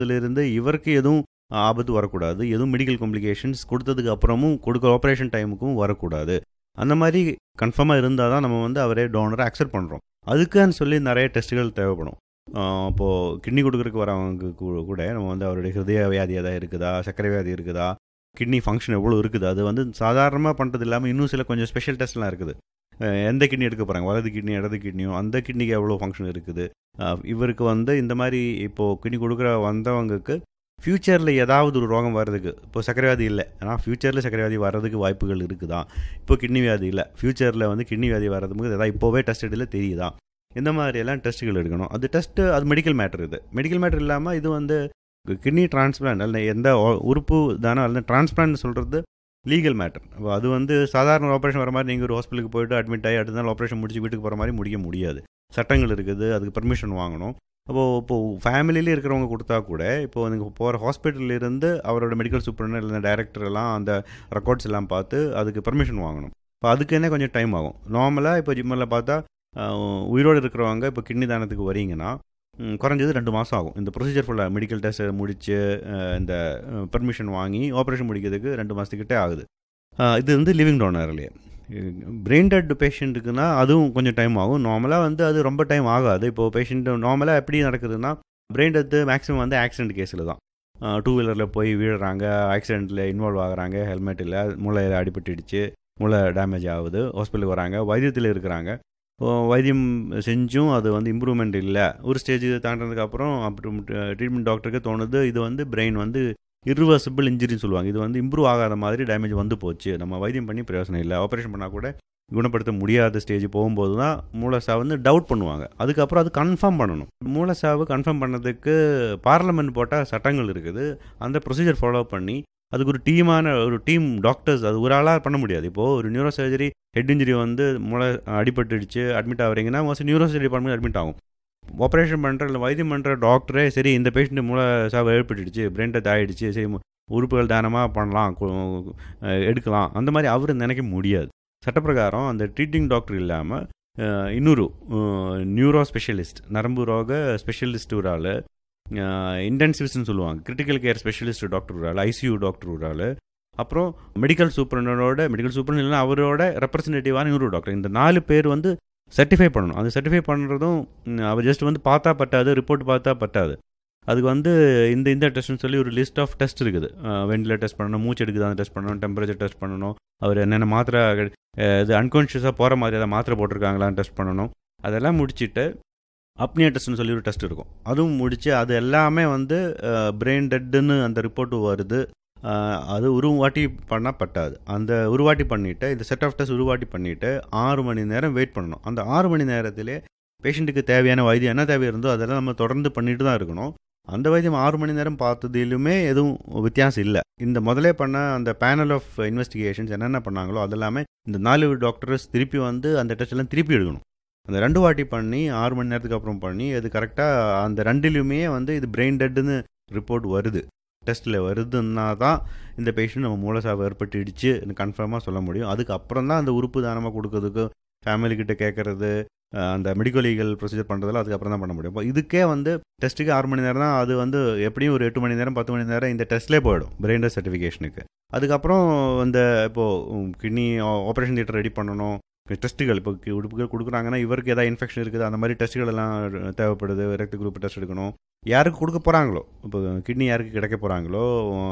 இருந்து இவருக்கு எதுவும் ஆபத்து வரக்கூடாது, எதுவும் மெடிக்கல் காம்ப்ளிகேஷன்ஸ் கொடுத்ததுக்கு அப்புறமும் ஆப்ரேஷன் டைமுக்கும் வரக்கூடாது. அந்த மாதிரி கன்ஃபார்மாக இருந்தால் தான் நம்ம வந்து அவரே டோனரை அக்செப்ட் பண்ணுறோம். அதுக்குன்னு சொல்லி நிறைய டெஸ்ட்டுகள் தேவைப்படும். இப்போது கிட்னி கொடுக்குறதுக்கு வரவங்க கூட நம்ம வந்து அவருடைய ஹிருதய வியாதி எதாவது இருக்குதா, சர்க்கரை வியாதி இருக்குதா, கிட்னி ஃபங்க்ஷன் எவ்வளோ இருக்குது, அது வந்து சாதாரணமாக பண்ணுறது இல்லாமல் இன்னும் சில கொஞ்சம் ஸ்பெஷல் டெஸ்ட்லாம் இருக்குது. எந்த கிட்னி எடுக்க போகிறாங்க, வலது கிட்னி இடது கிட்னியும், அந்த கிட்னிக்கு எவ்வளோ ஃபங்க்ஷன் இருக்குது, இவருக்கு வந்து இந்த மாதிரி இப்போது கிட்னி கொடுக்குற வந்தவங்களுக்கு ஃப்யூச்சரில் ஏதாவது ஒரு ரோகம் வர்றதுக்கு, இப்போ சர்க்கரை வியாதி இல்லை ஆனால் ஃப்யூச்சரில் சர்க்கரை வியாதி வர்றதுக்கு வாய்ப்புகள் இருக்குதா, இப்போ கிட்னி வியாதி இல்லை ஃப்யூச்சரில் வந்து கிட்னி வியாதி வர்றதுக்கு ஏதாவது இப்போவே டெஸ்ட் எடுல தெரியுதா, இந்த மாதிரியெல்லாம் டெஸ்ட்டுகள் எடுக்கணும். அது டெஸ்ட்டு அது மெடிக்கல் மேட்டர். இது மெடிக்கல் மேட்டர் இல்லாமல் இது வந்து கிட்னி டிரான்ஸ்பிளான்ட் அல்ல எந்த உறுப்பு தானோ அல்ல டிரான்ஸ்பிளான்ட் சொல்கிறது லீகல் மேட்டர். அது வந்து சாதாரண ஆப்ரேஷன் வர மாதிரி நீங்கள் ஒரு ஹாஸ்பிட்டலுக்கு போய்ட்டு அட்மிட் ஆகி அடுத்த நாள் ஆப்ரேஷன் முடிச்சு வீட்டுக்கு போகிற மாதிரி முடிக்க முடியாது. சட்டங்கள் இருக்குது, அதுக்கு பெர்மிஷன் வாங்கணும். இப்போது ஃபேமிலியிலே இருக்கிறவங்க கொடுத்தா கூட இப்போது நீங்கள் போகிற ஹாஸ்பிட்டல்லேருந்து அவரோட மெடிக்கல் சூப்பர்னு இல்லை டைரக்டர் எல்லாம் அந்த ரெக்கார்ட்ஸ் எல்லாம் பார்த்து அதுக்கு பெர்மிஷன் வாங்கணும். இப்போ அதுக்கு என்ன கொஞ்சம் டைம் ஆகும். நார்மலாக இப்போ ஜிம்மில் பார்த்தா உயிரோடு இருக்கிறவங்க இப்போ கிட்னி தானத்துக்கு வரீங்கன்னா குறைஞ்சது 2 மாதம் ஆகும். இந்த ப்ரொசீஜர் ஃபுல்லாக மெடிக்கல் டெஸ்ட் முடித்து இந்த பெர்மிஷன் வாங்கி ஆப்ரேஷன் முடிக்கிறதுக்கு 2 மாதத்துக்கிட்டே ஆகுது. இது வந்து லிவிங் டோனர்லேயே. பிரெயின் டெட் பேஷண்ட்டுக்குன்னா அதுவும் கொஞ்சம் டைம் ஆகும். நார்மலாக வந்து அது ரொம்ப டைம் ஆகாது. இப்போது பேஷண்ட்டு நார்மலாக எப்படி நடக்குதுன்னா பிரெயின் டெத்து மேக்ஸிமம் வந்து ஆக்சிடென்ட் கேஸில் தான். 2 வீலரில் போய் வீழுறாங்க, ஆக்சிடெண்ட்டில் இன்வால்வ் ஆகுறாங்க, ஹெல்மெட் இல்லை, மூளையில் அடிபட்டுடுச்சு, மூளை டேமேஜ் ஆகுது, ஹாஸ்பிட்டலுக்கு வராங்க, வைத்தியத்தில் இருக்கிறாங்க. வைத்தியம் செஞ்சும் அது வந்து இம்ப்ரூவ்மெண்ட் இல்லை. ஒரு ஸ்டேஜ் தாண்டினதுக்கப்புறம் அப்புறம் ட்ரீட்மெண்ட் டாக்டருக்கு தோணுது இது வந்து பிரெயின் வந்து இர்ரிவர்சிபிள் இன்ஜுரின்னு சொல்லுவாங்க, இது வந்து இம்ப்ரூவ் ஆகாத மாதிரி டேமேஜ் வந்து போச்சு, நம்ம வைத்தியம் பண்ணி பிரயோசனம் இல்லை, ஆப்ரேஷன் பண்ணால் கூட குணப்படுத்த முடியாத ஸ்டேஜ் போகும்போது தான் மூளைசாவு வந்து டவுட் பண்ணுவாங்க. அதுக்கப்புறம் அது கன்ஃபார்ம் பண்ணணும். மூளைசாவு கன்ஃபார்ம் பண்ணதுக்கு பார்லமெண்ட் போட்டால் சட்டங்கள் இருக்குது. அந்த ப்ரொசீஜர் ஃபாலோ பண்ணி அதுக்கு ஒரு டீம் டாக்டர்ஸ், அது ஒரு ஆளாக பண்ண முடியாது. இப்போது ஒரு நியூரோ சர்ஜரி ஹெட் இன்ஜுரி வந்து மூளை அடிபட்டுடுச்சு admit ஆகிறீங்கன்னா mostly neuro surgery department admit ஆகும். ஆப்ரேஷன் பண்ணுற இல்லை வைத்தியம் பண்ணுற டாக்டரே சரி இந்த பேஷண்ட்டு மூளை சாவு ஏற்பட்டுடுச்சு, பிரெயின் டெத் ஆகிடுச்சு, சரி உறுப்புகள் தானமாக பண்ணலாம், எடுக்கலாம், அந்த மாதிரி அவர் நினைக்க முடியாது. சட்டப்பிரகாரம் அந்த ட்ரீட்டிங் டாக்டர் இல்லாமல் இன்னொரு நியூரோ ஸ்பெஷலிஸ்ட், நரம்பு ரோக ஸ்பெஷலிஸ்ட் ஒரு ஆள், இன்டென்சிவ்ஸ்ன்னு சொல்லுவாங்க, கிரிட்டிக்கல் கேர் ஸ்பெஷலிஸ்ட் டாக்டர் ஒரு ஆள், ஐசியூ டாக்டர் ஒரு ஆள், அப்புறம் மெடிக்கல் சூப்பரண்ட் இல்லைன்னா அவரோட ரெப்ரசன்டேட்டிவான இன்னொரு டாக்டர், இந்த 4 பேர் வந்து சர்டிஃபை பண்ணணும். அது சர்டிஃபை பண்ணுறதும் அவர் ஜஸ்ட் வந்து பார்த்தா பட்டாது, ரிப்போர்ட் பார்த்தா பட்டாது. அதுக்கு வந்து இந்த டெஸ்ட்னு சொல்லி ஒரு லிஸ்ட் ஆஃப் டெஸ்ட் இருக்குது. வெண்டிலேட்டர் டெஸ்ட் பண்ணணும், மூச்சு எடுக்குதான் டெஸ்ட் பண்ணணும், டெம்பரேச்சர் டெஸ்ட் பண்ணணும், அவர் என்னென்ன மாத்திரை இது அன்கான்ஷியஸாக போகிற மாதிரி ஏதாவது மாத்திரை போட்டிருக்காங்களான்னு டெஸ்ட் பண்ணணும். அதெல்லாம் முடிச்சுட்டு அப்னியா டெஸ்ட்னு சொல்லி ஒரு டெஸ்ட் இருக்கும், அதுவும் முடித்து அது எல்லாமே வந்து பிரெயின் டெட்டுன்னு அந்த ரிப்போர்ட்டு வருது. அது ஒரு வாட்டி பண்ணால் பட்டாது. அந்த ஒரு வாட்டி பண்ணிவிட்டு இந்த செட் ஆஃப் டெஸ்ட் ஒரு வாட்டி பண்ணிவிட்டு 6 மணி நேரம் வெயிட் பண்ணணும். அந்த 6 மணி நேரத்திலே பேஷண்ட்டுக்கு தேவையான வைத்தியம் என்ன தேவை இருந்தோ அதெல்லாம் நம்ம தொடர்ந்து பண்ணிட்டு தான் இருக்கணும். அந்த வைத்தியம் 6 மணி நேரம் பார்த்ததிலுமே எதுவும் வித்தியாசம் இல்லை. இந்த முதலே பண்ண அந்த பேனல் ஆஃப் இன்வெஸ்டிகேஷன்ஸ் என்னென்ன பண்ணாங்களோ அதெல்லாமே இந்த 4 டாக்டர்ஸ் திருப்பி வந்து அந்த டெஸ்ட் எல்லாம் திருப்பி எடுக்கணும். அந்த 2 வாட்டி பண்ணி 6 மணி நேரத்துக்கு அப்புறம் பண்ணி அது கரெக்டாக அந்த 2லையுமே வந்து இது பிரெயின் டெட்டுன்னு ரிப்போர்ட் வருது, டெஸ்ட்டில் வருதுன்னா தான் இந்த பேஷண்ட் நம்ம மூளைசாவு ஏற்பட்டுடுச்சு கன்ஃபார்மாக சொல்ல முடியும். அதுக்கப்புறம் தான் அந்த உறுப்பு தானமாக கொடுக்கறதுக்கு ஃபேமிலிக்கிட்ட கேட்குறது, அந்த மெடிக்கல் லீகல் ப்ரொசீஜர் பண்ணுறதுல அதுக்கப்புறம் தான் பண்ண முடியும். இப்போ இதுக்கே வந்து டெஸ்ட்டுக்கு 6 மணி நேரம் தான், அது வந்து எப்படியும் ஒரு 8 மணி நேரம் 10 மணி நேரம் இந்த டெஸ்ட்லேயே போயிடும் பிரெயின் டெத் சர்டிஃபிகேஷனுக்கு. அதுக்கப்புறம் இந்த இப்போது கிட்னி ஆப்ரேஷன் தியேட்டர் ரெடி பண்ணணும், டெஸ்ட்டுகள் இப்போ உறுப்புகள் கொடுக்குறாங்கன்னா இவருக்கு ஏதாவது இன்ஃபெக்ஷன் இருக்குது அந்த மாதிரி டெஸ்ட்டுகள் எல்லாம் தேவைப்படுது. ரத்த குரூப் டெஸ்ட் எடுக்கணும், யாருக்கு கொடுக்க போகிறாங்களோ, இப்போ கிட்னி யாருக்கு கிடைக்க போகிறாங்களோ,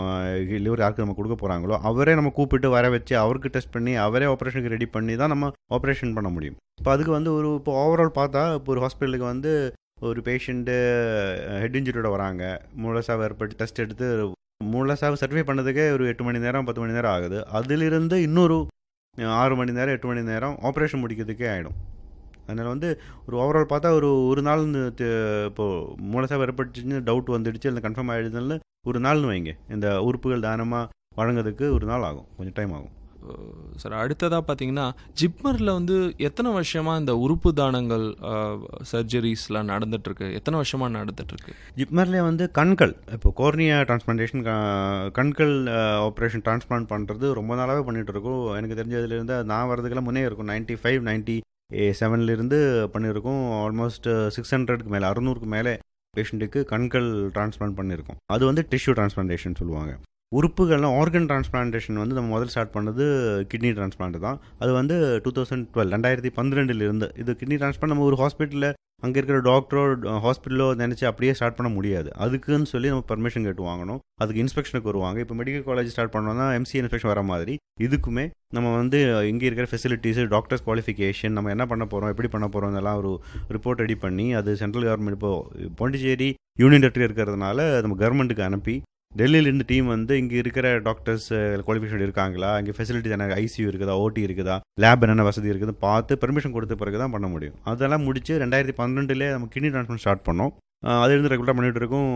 லிவர் யாருக்கு நம்ம கொடுக்க போகிறாங்களோ அவரே நம்ம கூப்பிட்டு வர வச்சு அவருக்கு டெஸ்ட் பண்ணி அவரே ஆப்ரேஷனுக்கு ரெடி பண்ணி தான் நம்ம ஆப்ரேஷன் பண்ண முடியும். இப்போ அதுக்கு வந்து இப்போ ஓவரால் பார்த்தா இப்போ ஒரு ஹாஸ்பிட்டலுக்கு வந்து ஒரு பேஷண்ட்டு ஹெட் இன்ஜுரியோட வராங்க, மூளைசாவு ஏற்பட்டு டெஸ்ட் எடுத்து மூளைசாவு சர்டிஃபை பண்ணதுக்கே ஒரு 8 மணி நேரம் 10 மணி நேரம் ஆகுது. அதிலிருந்து இன்னொரு 6 மணி நேரம் 8 மணி நேரம் ஆப்ரேஷன் முடிக்கிறதுக்கே ஆகிடும். அதனால் வந்து ஒரு ஓவரால் பார்த்தா ஒரு நாள் இப்போது மூளைசாவு ஏற்பட்டுச்சுன்னு டவுட் வந்துடுச்சு இல்லை கன்ஃபார்ம் ஆகிடுதுன்னு ஒரு நாள்னு வைங்க, இந்த உறுப்புகள் தானமாக வழங்குறதுக்கு ஒரு நாள் ஆகும், கொஞ்சம் டைம் ஆகும். சார் அடுத்ததாக பார்த்தீங்கன்னா ஜிப்மரில் வந்து எத்தனை வருஷமாக இந்த உறுப்பு தானங்கள் சர்ஜரிஸ்லாம் நடந்துகிட்ருக்கு, எத்தனை வருஷமாக நடந்துகிட்ருக்கு? ஜிப்மர்லேயே வந்து கண்கள், இப்போ கோர்னியா டிரான்ஸ்பிளான்டேஷன், கண்கள் ஆப்ரேஷன் டிரான்ஸ்பிளான்ட் பண்ணுறது ரொம்ப நாளாகவே பண்ணிகிட்ருக்கோம். எனக்கு தெரிஞ்சதுலேருந்து நான் வரதுக்கெல்லாம் முன்னே இருக்கும், 95-97 பண்ணியிருக்கோம். ஆல்மோஸ்ட் 600க்கு மேலே 600க்கு மேலே பேஷண்ட்டுக்கு கண்கள் டிரான்ஸ்பிளான்ட் பண்ணியிருக்கோம். அது வந்து டிஷ்யூ டிரான்ஸ்பிளான்டேஷன் சொல்லுவாங்க. உறுப்புகள்லாம் ஆர்கன் டிரான்ஸ்பிளான்டேஷன் வந்து நம்ம முதல்ல ஸ்டார்ட் பண்ணது கிட்னி டிரான்ஸ்பிளான்ட் தான். அது வந்து 2012 இருந்து. இது கிட்னி டிரான்ஸ்பிளான்ட் நம்ம ஒரு ஹாஸ்பிட்டலில் அங்கே இருக்கிற டாக்டரோ ஹாஸ்பிட்டலோ நினச்சி அப்படியே ஸ்டார்ட் பண்ண முடியாது. அதுக்குன்னு சொல்லி நம்ம பர்மிஷன் கேட்டு வாங்கணும். அதுக்கு இன்ஸ்பெக்ஷனுக்கு வருவாங்க. இப்போ மெடிக்கல் காலேஜ் ஸ்டார்ட் பண்ணோம்னா எம்சி இன்ஸ்பெக்ஷன் வர மாதிரி இதுக்குமே நம்ம வந்து இங்கே இருக்கிற ஃபெசிலிட்டிஸு, டாக்டர்ஸ் குவாலிஃபிகேஷன், நம்ம என்ன பண்ண போகிறோம், எப்படி பண்ண போகிறோம், இதெல்லாம் ஒரு ரிப்போர்ட் ரெடி பண்ணி அது சென்ட்ரல் கவர்மெண்ட் இப்போ பாண்டிச்சேரி யூனியன் டெரிட்டரி இருக்கிறதுனால நம்ம கவர்மெண்ட்டுக்கு அனுப்பி டெல்லியிலேருந்து டீம் வந்து இங்கே இருக்கிற டாக்டர்ஸ் குவாலிஃபிகேஷன் இருக்காங்களா, இங்கே ஃபெசிலிட்டிஸ் என்ன, ஐசியூ இருக்குதா, ஓடி இருக்குதா, லேப் என்னென்ன வசதி இருக்குது பார்த்து பெர்மிஷன் கொடுத்த பிறகு தான் பண்ண முடியும். அதெல்லாம் முடிச்சு 2012 நம்ம கிட்னி டிரான்ஸ்பிளான்ட் ஸ்டார்ட் பண்ணோம். அதிலிருந்து ரெகுலராக பண்ணிகிட்டு இருக்கோம்.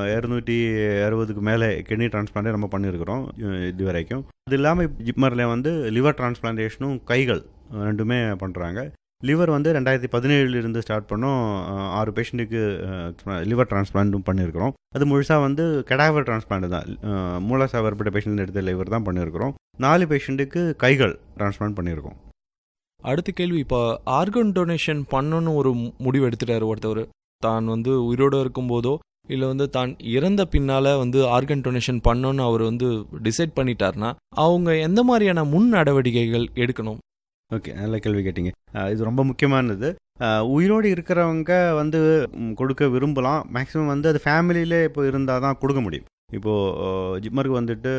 260க்கு மேலே கிட்னி டிரான்ஸ்பிளான்ட்டே நம்ம பண்ணியிருக்கிறோம் இது வரைக்கும். அது இல்லாமல் ஜிப்மரில் வந்து லிவர் டிரான்ஸ்பிளான்டேஷனும் கைகள் ரெண்டுமே பண்ணுறாங்க. லிவர் வந்து 2017 ஸ்டார்ட் பண்ணோம். 6 பேஷண்ட்டுக்கு லிவர் டிரான்ஸ்பிளான்ட்டும் பண்ணியிருக்கிறோம். அது முழுசாக வந்து கெடாவர் டிரான்ஸ்பிளான்ட் தான். மூலசாவற்பட்ட பேஷண்ட் எடுத்த லிவர் தான் பண்ணியிருக்கிறோம். 4 பேஷண்ட்டுக்கு கைகள் டிரான்ஸ்பிளான்ட் பண்ணியிருக்கோம். அடுத்த கேள்வி, இப்போ ஆர்கன் டொனேஷன் பண்ணணும்னு ஒரு முடிவு எடுத்துட்டாரு ஒருத்தவர், தான் வந்து உயிரோடு இருக்கும்போதோ இல்லை வந்து தான் இறந்த பின்னால் வந்து ஆர்கன் டொனேஷன் பண்ணணும்னு அவர் வந்து டிசைட் பண்ணிட்டார்னா அவங்க எந்த மாதிரியான முன் நடவடிக்கைகள் எடுக்கணும்? ஓகே, நல்ல கேள்வி கேட்டிங்க. இது ரொம்ப முக்கியமானது. உயிரோடு இருக்கிறவங்க வந்து கொடுக்க விரும்பலாம். மேக்ஸிமம் வந்து அது ஃபேமிலியிலே இப்போ இருந்தால் தான் கொடுக்க முடியும். இப்போது ஜிப்மருக்கு வந்துட்டு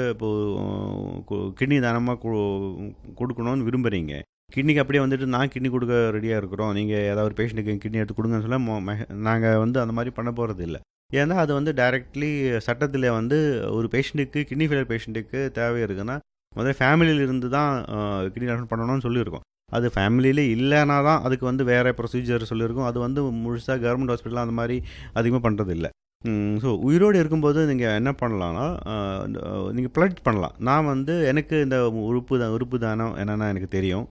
இப்போது கிட்னி தானமாக கொடுக்கணும்னு விரும்புகிறீங்க. கிட்னிக்கு அப்படியே வந்துட்டு நான் கிட்னி கொடுக்க ரெடியாக இருக்கிறோம், நீங்கள் ஏதாவது ஒரு பேஷண்ட்டுக்கு கிட்னி எடுத்து கொடுங்கன்னு சொல்ல நாங்கள் வந்து அந்த மாதிரி பண்ண போகிறது இல்லை. ஏன்னா அது வந்து டைரெக்ட்லி சட்டத்தில் வந்து ஒரு பேஷண்ட்டுக்கு கிட்னி ஃபெயிலியர் பேஷண்ட்டுக்கு தேவை இருக்குன்னா முதல்ல ஃபேமிலியில் இருந்து தான் கிட்னி ட்ரான்ஸ்பிளான்ட் பண்ணணும்னு சொல்லியிருக்கோம். அது ஃபேமிலியிலே இல்லைனா தான் அதுக்கு வந்து வேறு ப்ரொசீஜர் சொல்லியிருக்கோம். அது வந்து முழுசாக கவர்மெண்ட் ஹாஸ்பிட்டலில் அந்த மாதிரி அதிகமாக பண்ணுறது இல்லை. ஸோ உயிரோடு இருக்கும்போது நீங்கள் என்ன பண்ணலான்னா நீங்கள் பிளட் பண்ணலாம். நான் வந்து எனக்கு இந்த உறுப்பு தானம் என்னென்னா எனக்கு தெரியும்.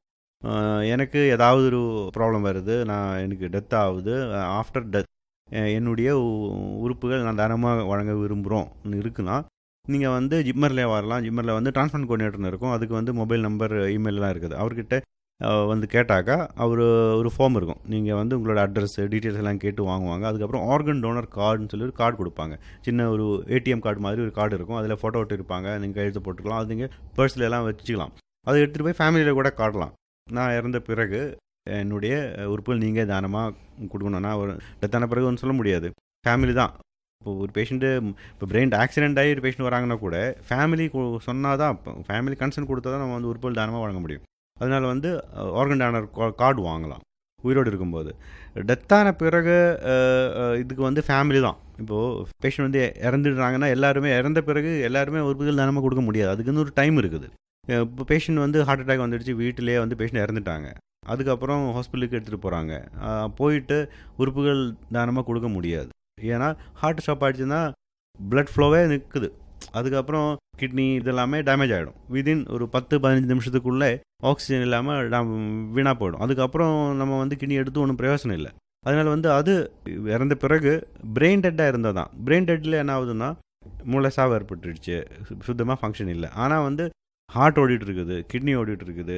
எனக்கு ஏதாவது ஒரு ப்ராப்ளம் வருது, எனக்கு டெத் ஆகுது, ஆஃப்டர் டெத் என்னுடைய உறுப்புகள் நான் தானமாக வழங்க விரும்புகிறோம் இருக்குன்னா நீங்கள் வந்து ஜிப்மரில் வரலாம். ஜிப்மரில் வந்து டிரான்ஸ்பிளான்ட் கோஆர்டினேட்டர்னு இருக்கும். அதுக்கு வந்து மொபைல் நம்பர், இமெயிலெலாம் இருக்குது. அவர்கிட்ட வந்து கேட்டாக்கா அவர் ஒரு ஃபார்ம் இருக்கும். நீங்கள் வந்து உங்களோட அட்ரஸ் டீட்டெயில்ஸ் எல்லாம் கேட்டு வாங்குவாங்க. அதுக்கப்புறம் ஆர்கன் டோனர் கார்டுன்னு சொல்லி ஒரு கார்டு கொடுப்பாங்க. சின்ன ஒரு ஏடிஎம் கார்டு மாதிரி ஒரு கார்டு இருக்கும். அதில் ஃபோட்டோ விட்டு இருப்பாங்க. நீங்கள் கையெழுத்து போட்டுக்கலாம். அது நீங்கள் பர்ஸில் எல்லாம் வச்சுக்கலாம். அதை எடுத்துகிட்டு போய் ஃபேமிலியில் கூட காட்டலாம். நான் இறந்த பிறகு என்னுடைய உறுப்புகள் நீங்கள் தானமாக கொடுக்கணும்னா ஒரு டெத்தான பிறகு ஒன்று சொல்ல முடியாது. ஃபேமிலி தான். இப்போ ஒரு பேஷண்ட்டு இப்போ பிரெயின் ஆக்சிடென்ட் ஆகி ஒரு பேஷண்ட் வராங்கன்னா கூட ஃபேமிலி சொன்னால் தான், ஃபேமிலி கன்சர்ன் கொடுத்தா தான் நம்ம வந்து உறுப்புகள் தானமாக வழங்க முடியும். அதனால் வந்து ஆர்கன் டோனர் கார்டு வாங்கலாம் உயிரோடு இருக்கும்போது. டெத்தான பிறகு இதுக்கு வந்து ஃபேமிலி தான். இப்போது பேஷண்ட் வந்து இறந்துடுறாங்கன்னா எல்லாருமே இறந்த பிறகு எல்லாருமே உறுப்புகள் தானமாக கொடுக்க முடியாது. அதுக்குன்னு ஒரு டைம் இருக்குது. இப்போ பேஷண்ட் வந்து ஹார்ட் அட்டாக் வந்துடுச்சு, வீட்டிலேயே வந்து பேஷண்ட் இறந்துட்டாங்க. அதுக்கப்புறம் ஹாஸ்பிட்டலுக்கு எடுத்துகிட்டு போகிறாங்க. போயிட்டு உறுப்புகள் தானமாக கொடுக்க முடியாது. ஏன்னா ஹார்ட் ஸ்டாப் ஆகிடுச்சுன்னா பிளட் ஃப்ளோவே நிற்குது. அதுக்கப்புறம் கிட்னி இதெல்லாமே டேமேஜ் ஆகிடும். விதின் ஒரு 10-15 நிமிஷத்துக்குள்ளே ஆக்சிஜன் இல்லாமல் வீணாக போயிடும். அதுக்கப்புறம் நம்ம வந்து கிட்னி எடுத்து ஒன்றும் பிரயோசனம் இல்லை. அதனால் வந்து அது இறந்த பிறகு பிரெயின் டெட்டாக இருந்தால் தான். பிரெயின் டெட்டில் என்ன ஆகுதுன்னா மூளை சாவு ஏற்பட்டுடுச்சு, சுத்தமாக ஃபங்க்ஷன் இல்லை. ஆனால் வந்து ஹார்ட் ஓடிட்டு இருக்குது, கிட்னி ஓடிட்டு இருக்குது,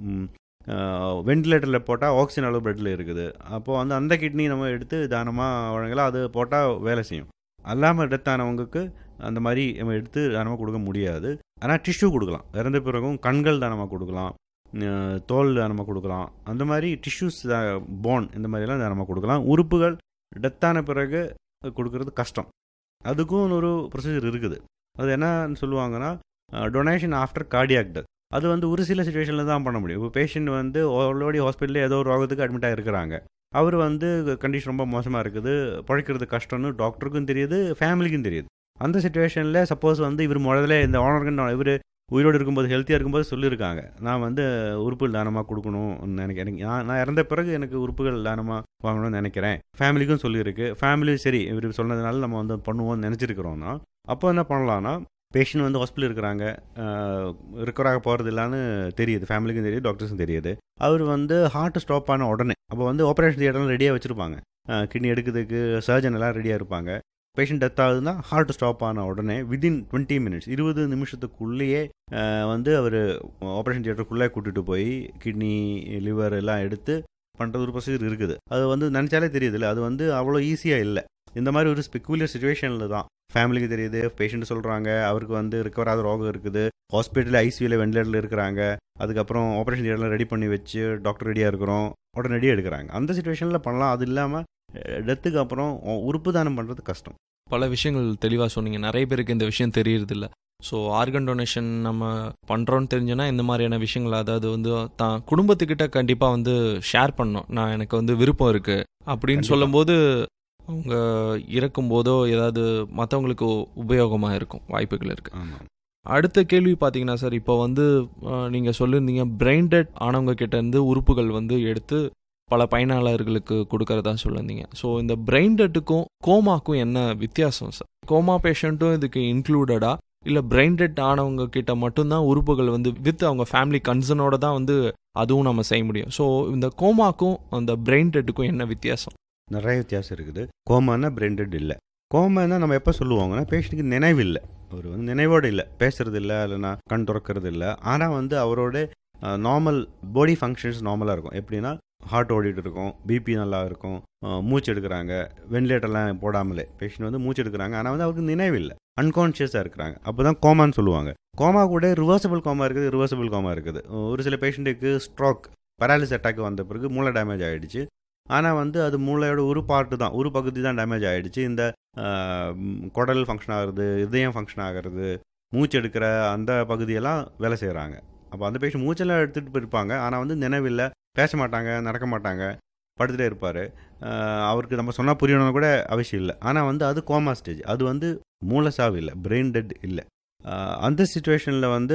வெண்டிலேட்டரில் போட்டால் ஆக்சிஜன் அளவு பிளட்டில் இருக்குது. அப்போது வந்து அந்த கிட்னி நம்ம எடுத்து தானமாக வழங்கலாம். அது போட்டால் வேலை செய்யும். அல்லாமல் டெத் ஆனவங்களுக்கு அந்த மாதிரி நம்ம எடுத்து தானமாக கொடுக்க முடியாது. ஆனால் டிஷ்யூ கொடுக்கலாம். இறந்த பிறகும் கண்கள் தானமாக கொடுக்கலாம், தோல் தானமாக கொடுக்கலாம். அந்த மாதிரி டிஷ்யூஸ், போன், இந்த மாதிரிலாம் தானமாக கொடுக்கலாம். உறுப்புகள் டெத்தான பிறகு கொடுக்கறது கஷ்டம். அதுக்கும் ஒரு ப்ரொசீஜர் இருக்குது. அது என்னன்னு சொல்லுவாங்கன்னா டொனேஷன் ஆஃப்டர் கார்டியாக் டெத். அது வந்து ஒரு சில சுச்சுவேஷனில் தான் பண்ண முடியும். இப்போ பேஷண்ட் வந்து ஆல்ரெடி ஹாஸ்பிட்டலில் ஏதோ ஒரு ரோகத்துக்கு அட்மிட் ஆகிருக்கிறாங்க. அவர் வந்து கண்டிஷன் ரொம்ப மோசமாக இருக்குது, பழைக்கிறது கஷ்டம்னு டாக்டருக்கும் தெரியுது, ஃபேமிலிக்கும் தெரியுது. அந்த சுச்சுவேஷனில் சப்போஸ் வந்து இவர் முதல்ல இந்த ஆர்கன் இவர் உயிரோடு இருக்கும்போது ஹெல்த்தியாக இருக்கும்போது சொல்லியிருக்காங்க, நான் வந்து உறுப்புகள் தானமாக கொடுக்கணும்னு எனக்கு நான் இறந்த பிறகு எனக்கு உறுப்புகள் தானமாக வாங்கணும்னு நினைக்கிறேன், ஃபேமிலிக்கும் சொல்லியிருக்கு. ஃபேமிலி சரி இவர் சொன்னதுனால நம்ம வந்து பண்ணுவோம்னு நினச்சிருக்கிறோன்னா அப்போ என்ன பண்ணலான்னா பேஷண்ட் வந்து ஹாஸ்பிட்டல் இருக்கிறாங்க, ரிக்கவராக போகிறது இல்லைன்னு தெரியுது, ஃபேமிலிக்கும் தெரியுது, டாக்டர்ஸும் தெரியுது. அவர் வந்து ஹார்ட் ஸ்டாப் ஆன உடனே அப்போ வந்து ஆப்ரேஷன் தியேட்டர்லாம் ரெடியாக வச்சுருப்பாங்க. கிட்னி எடுக்கிறதுக்கு சர்ஜன் எல்லாம் ரெடியாக இருப்பாங்க. பேஷண்ட் டெத் ஆகுதுன்னா ஹார்ட் ஸ்டாப் ஆன உடனே வித்தின் 20 மினிட்ஸ் 20 நிமிஷத்துக்குள்ளேயே வந்து அவர் ஆப்ரேஷன் தியேட்டருக்குள்ளே கூட்டிகிட்டு போய் கிட்னி, லிவர் எல்லாம் எடுத்து பண்ணுறது ஒரு ப்ரொசீஜர் இருக்குது. அது வந்து நினச்சாலே தெரியுது இல்லை, அது வந்து அவ்வளோ ஈஸியாக இல்லை. இந்த மாதிரி ஒரு ஸ்பெக்குலர் சுச்சுவேஷனில் தான் ஃபேமிலிக்கு தெரியுது, பேஷண்ட் சொல்கிறாங்க அவருக்கு வந்து ரிக்கவர் ஆகாத ரோகம் இருக்குது, ஹாஸ்பிட்டலில் ஐசியூவில் வெண்டிலேட்டரில் இருக்கிறாங்க, அதுக்கப்புறம் ஆப்ரேஷன் தியேட்டரில் ரெடி பண்ணி வச்சு டாக்டர் ரெடியாக இருக்கிறோம், உடனடியாக எடுக்கிறாங்க. அந்த சுச்சுவேஷனில் பண்ணலாம். அது இல்லாமல் டெத்துக்கு அப்புறம் உறுப்பு தானம் பண்ணுறது கஷ்டம். பல விஷயங்கள் தெளிவாக சொன்னீங்க. நிறைய பேருக்கு இந்த விஷயம் தெரியறதில்ல. ஸோ ஆர்கன் டொனேஷன் நம்ம பண்ணுறோன்னு தெரிஞ்சுன்னா இந்த மாதிரியான விஷயங்கள், அதாவது வந்து தான் குடும்பத்துக்கிட்ட கண்டிப்பாக வந்து ஷேர் பண்ணணும். நான் எனக்கு வந்து விருப்பம் இருக்குது அப்படின்னு சொல்லும்போது அவங்க இறக்கும்போதோ ஏதாவது மற்றவங்களுக்கு உபயோகமாக இருக்கும், வாய்ப்புகள் இருக்குது. அடுத்த கேள்வி பார்த்தீங்கன்னா சார், இப்போ வந்து நீங்கள் சொல்லியிருந்தீங்க பிரெயின் டெட் ஆனவங்க கிட்டேருந்து உறுப்புகள் வந்து எடுத்து பல பயனாளர்களுக்கு கொடுக்கறதா சொல்லியிருந்தீங்க. ஸோ இந்த பிரெயின் டெட்டுக்கும் கோமாக்கும் என்ன வித்தியாசம் சார்? கோமா பேஷண்ட்டும் இதுக்கு இன்க்ளூடடா, இல்லை பிரெயின் டெட் ஆனவங்க கிட்ட மட்டும்தான் உறுப்புகள் வந்து வித் அவங்க ஃபேமிலி கன்சர்னோட தான் வந்து அதுவும் நம்ம செய்ய முடியும்? ஸோ இந்த கோமாக்கும் அந்த பிரெயின் டெட்டுக்கும் என்ன வித்தியாசம்? நிறைய வித்தியாசம் இருக்குது. கோமானா பிரெயின் டெட் இல்லை. கோமானா நம்ம எப்போ சொல்லுவாங்கன்னா பேஷண்ட்டுக்கு நினைவு இல்லை, அவர் வந்து நினைவோடு இல்லை, பேசுறது இல்லை, இல்லைனா கண் திறக்கிறது இல்லை, ஆனால் வந்து அவரோட நார்மல் பாடி ஃபங்க்ஷன்ஸ் நார்மலாக இருக்கும். எப்படின்னா ஹார்ட் ஓடிட்டு இருக்கும், பிபி நல்லா இருக்கும், மூச்சு எடுக்கிறாங்க, வெண்டிலேட்டர்லாம் போடாமலே பேஷண்ட் வந்து மூச்சு எடுக்கிறாங்க, ஆனால் வந்து அவருக்கு நினைவு இல்லை, அன்கான்ஷியஸாக இருக்கிறாங்க. அப்போ தான் கோமான்னு சொல்லுவாங்க. கோமா கூட ரிவர்சபிள் கோமா இருக்குது, ரிவர்சபிள் கோமா இருக்குது. ஒரு சில பேஷண்ட்டுக்கு ஸ்ட்ரோக் பேராலிசிஸ் அட்டாக் வந்த பிறகு மூளை டேமேஜ் ஆகிடுச்சு, ஆனால் வந்து அது மூளையோட ஒரு பார்ட்டு தான், ஒரு பகுதி தான் டேமேஜ் ஆகிடுச்சு. இந்த குடல் ஃபங்க்ஷன் ஆகிறது, இதயம் ஃபங்க்ஷன் ஆகிறது, மூச்சு எடுக்கிற அந்த பகுதியெல்லாம் வேலை செய்கிறாங்க. அப்போ அந்த பேஷண்ட் மூச்செல்லாம் எடுத்துகிட்டு போயிருப்பாங்க, ஆனால் வந்து நினைவில்லை, பேச மாட்டாங்க, நடக்க மாட்டாங்க, படுத்துகிட்டே இருப்பார். அவருக்கு நம்ம சொன்னால் புரியணும்னு கூட அவசியம் இல்லை. ஆனால் வந்து அது கோமா ஸ்டேஜ், அது வந்து மூளை சாவு இல்லை, பிரெயின் டெட் இல்லை. அந்த சுச்சுவேஷனில் வந்து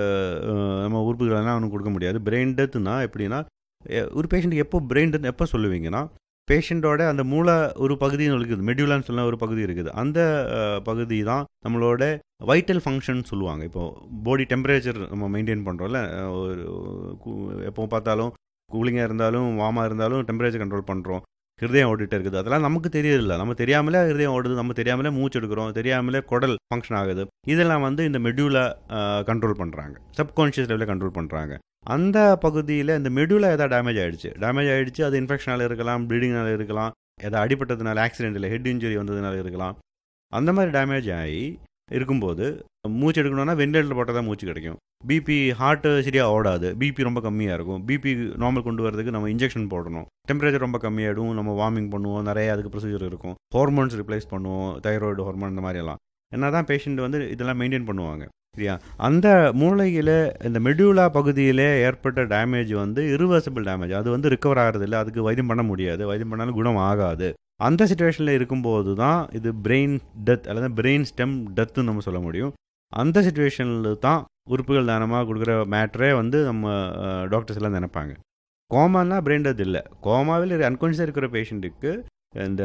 நம்ம உறுப்புகளெல்லாம் அவனுக்கு கொடுக்க முடியாது. பிரெயின் டெத்துனா எப்படின்னா, ஒரு பேஷண்ட்டுக்கு எப்போ பிரெயின் டெத் எப்போ சொல்லுவீங்கன்னா, பேஷண்ட்டோட அந்த மூளை ஒரு பகுதின்னு இருக்குது, மெடியூலான்னு சொல்ல ஒரு பகுதி இருக்குது, அந்த பகுதி தான் நம்மளோட வைட்டல் ஃபங்க்ஷன் சொல்லுவாங்க. இப்போது பாடி டெம்பரேச்சர் நம்ம மெயின்டைன் பண்ணுறோம்ல, ஒரு எப்போ பார்த்தாலும் கூலிங்காக இருந்தாலும் வார்மாக இருந்தாலும் டெம்பரேச்சர் கண்ட்ரோல் பண்ணுறோம், ஹிருதயம் ஓடிட்டே இருக்குது, அதெல்லாம் நமக்கு தெரியல, நம்ம தெரியாமலே ஹிருதயம் ஓடுது, நம்ம தெரியாமலே மூச்சு எடுக்கிறோம், தெரியாமலே குடல் ஃபங்க்ஷன் ஆகுது. இதெல்லாம் வந்து இந்த மெடியூலை கண்ட்ரோல் பண்ணுறாங்க, சப்கான்ஷியஸ் லெவலில் கண்ட்ரோல் பண்ணுறாங்க. அந்த பகுதியில் இந்த மெடியூலா எதாவது டேமேஜ் ஆகிடுச்சு, அது இன்ஃபெக்ஷனால் இருக்கலாம், ப்ளீடிங்னால இருக்கலாம், எதாவது அடிப்பட்டதுனால, ஆக்சிடென்ட்டில் ஹெட் இன்ஜுரி வந்ததுனால இருக்கலாம். அந்த மாதிரி டேமேஜ் ஆகி இருக்கும்போது மூச்சு எடுக்கணும்னா வெண்டிலேட்டர் போட்டால் தான் மூச்சு கிடைக்கும். பிபி ஹார்ட்டு சரியாக ஓடாது, பிபி ரொம்ப கம்மியாக இருக்கும், பிபி நார்மல் கொண்டு வரதுக்கு நம்ம இன்ஜெக்ஷன் போடணும், டெம்பரேச்சர் ரொம்ப கம்மியாகிடும், நம்ம வார்மிங் பண்ணுவோம், நிறைய அதுக்கு ப்ரொசீஜர் இருக்கும், ஹார்மோன்ஸ் ரிப்ளேஸ் பண்ணுவோம், தைராய்டு ஹார்மோன் இந்த மாதிரியெல்லாம். என்ன தான் பேஷண்ட் வந்து இதெல்லாம் மெயின்டைன் பண்ணுவாங்க, சரியா? அந்த மூளையில் இந்த மெடியூலா பகுதியில் ஏற்பட்ட டேமேஜ் வந்து இரிவர்சிபிள் டேமேஜ், அது வந்து ரிக்கவர் ஆகிறதில்ல, அதுக்கு வைத்தியம் பண்ண முடியாது, வைத்தியம் பண்ணாலும் குணம் ஆகாது. அந்த சிச்சுவேஷனில் இருக்கும்போது தான் இது பிரெயின் டெத் அல்லது பிரெயின் ஸ்டெம் டெத்துன்னு நம்ம சொல்ல முடியும். அந்த சிச்சுவேஷனில் தான் உறுப்புகள் தானமாக கொடுக்குற மேட்ரே வந்து நம்ம டாக்டர்ஸ் எல்லாம் நினைப்பாங்க. கோமானா பிரெயின் டெத் இல்லை. கோமாவில் அன்கான்ஷியஸாக இருக்கிற பேஷண்ட்டுக்கு இந்த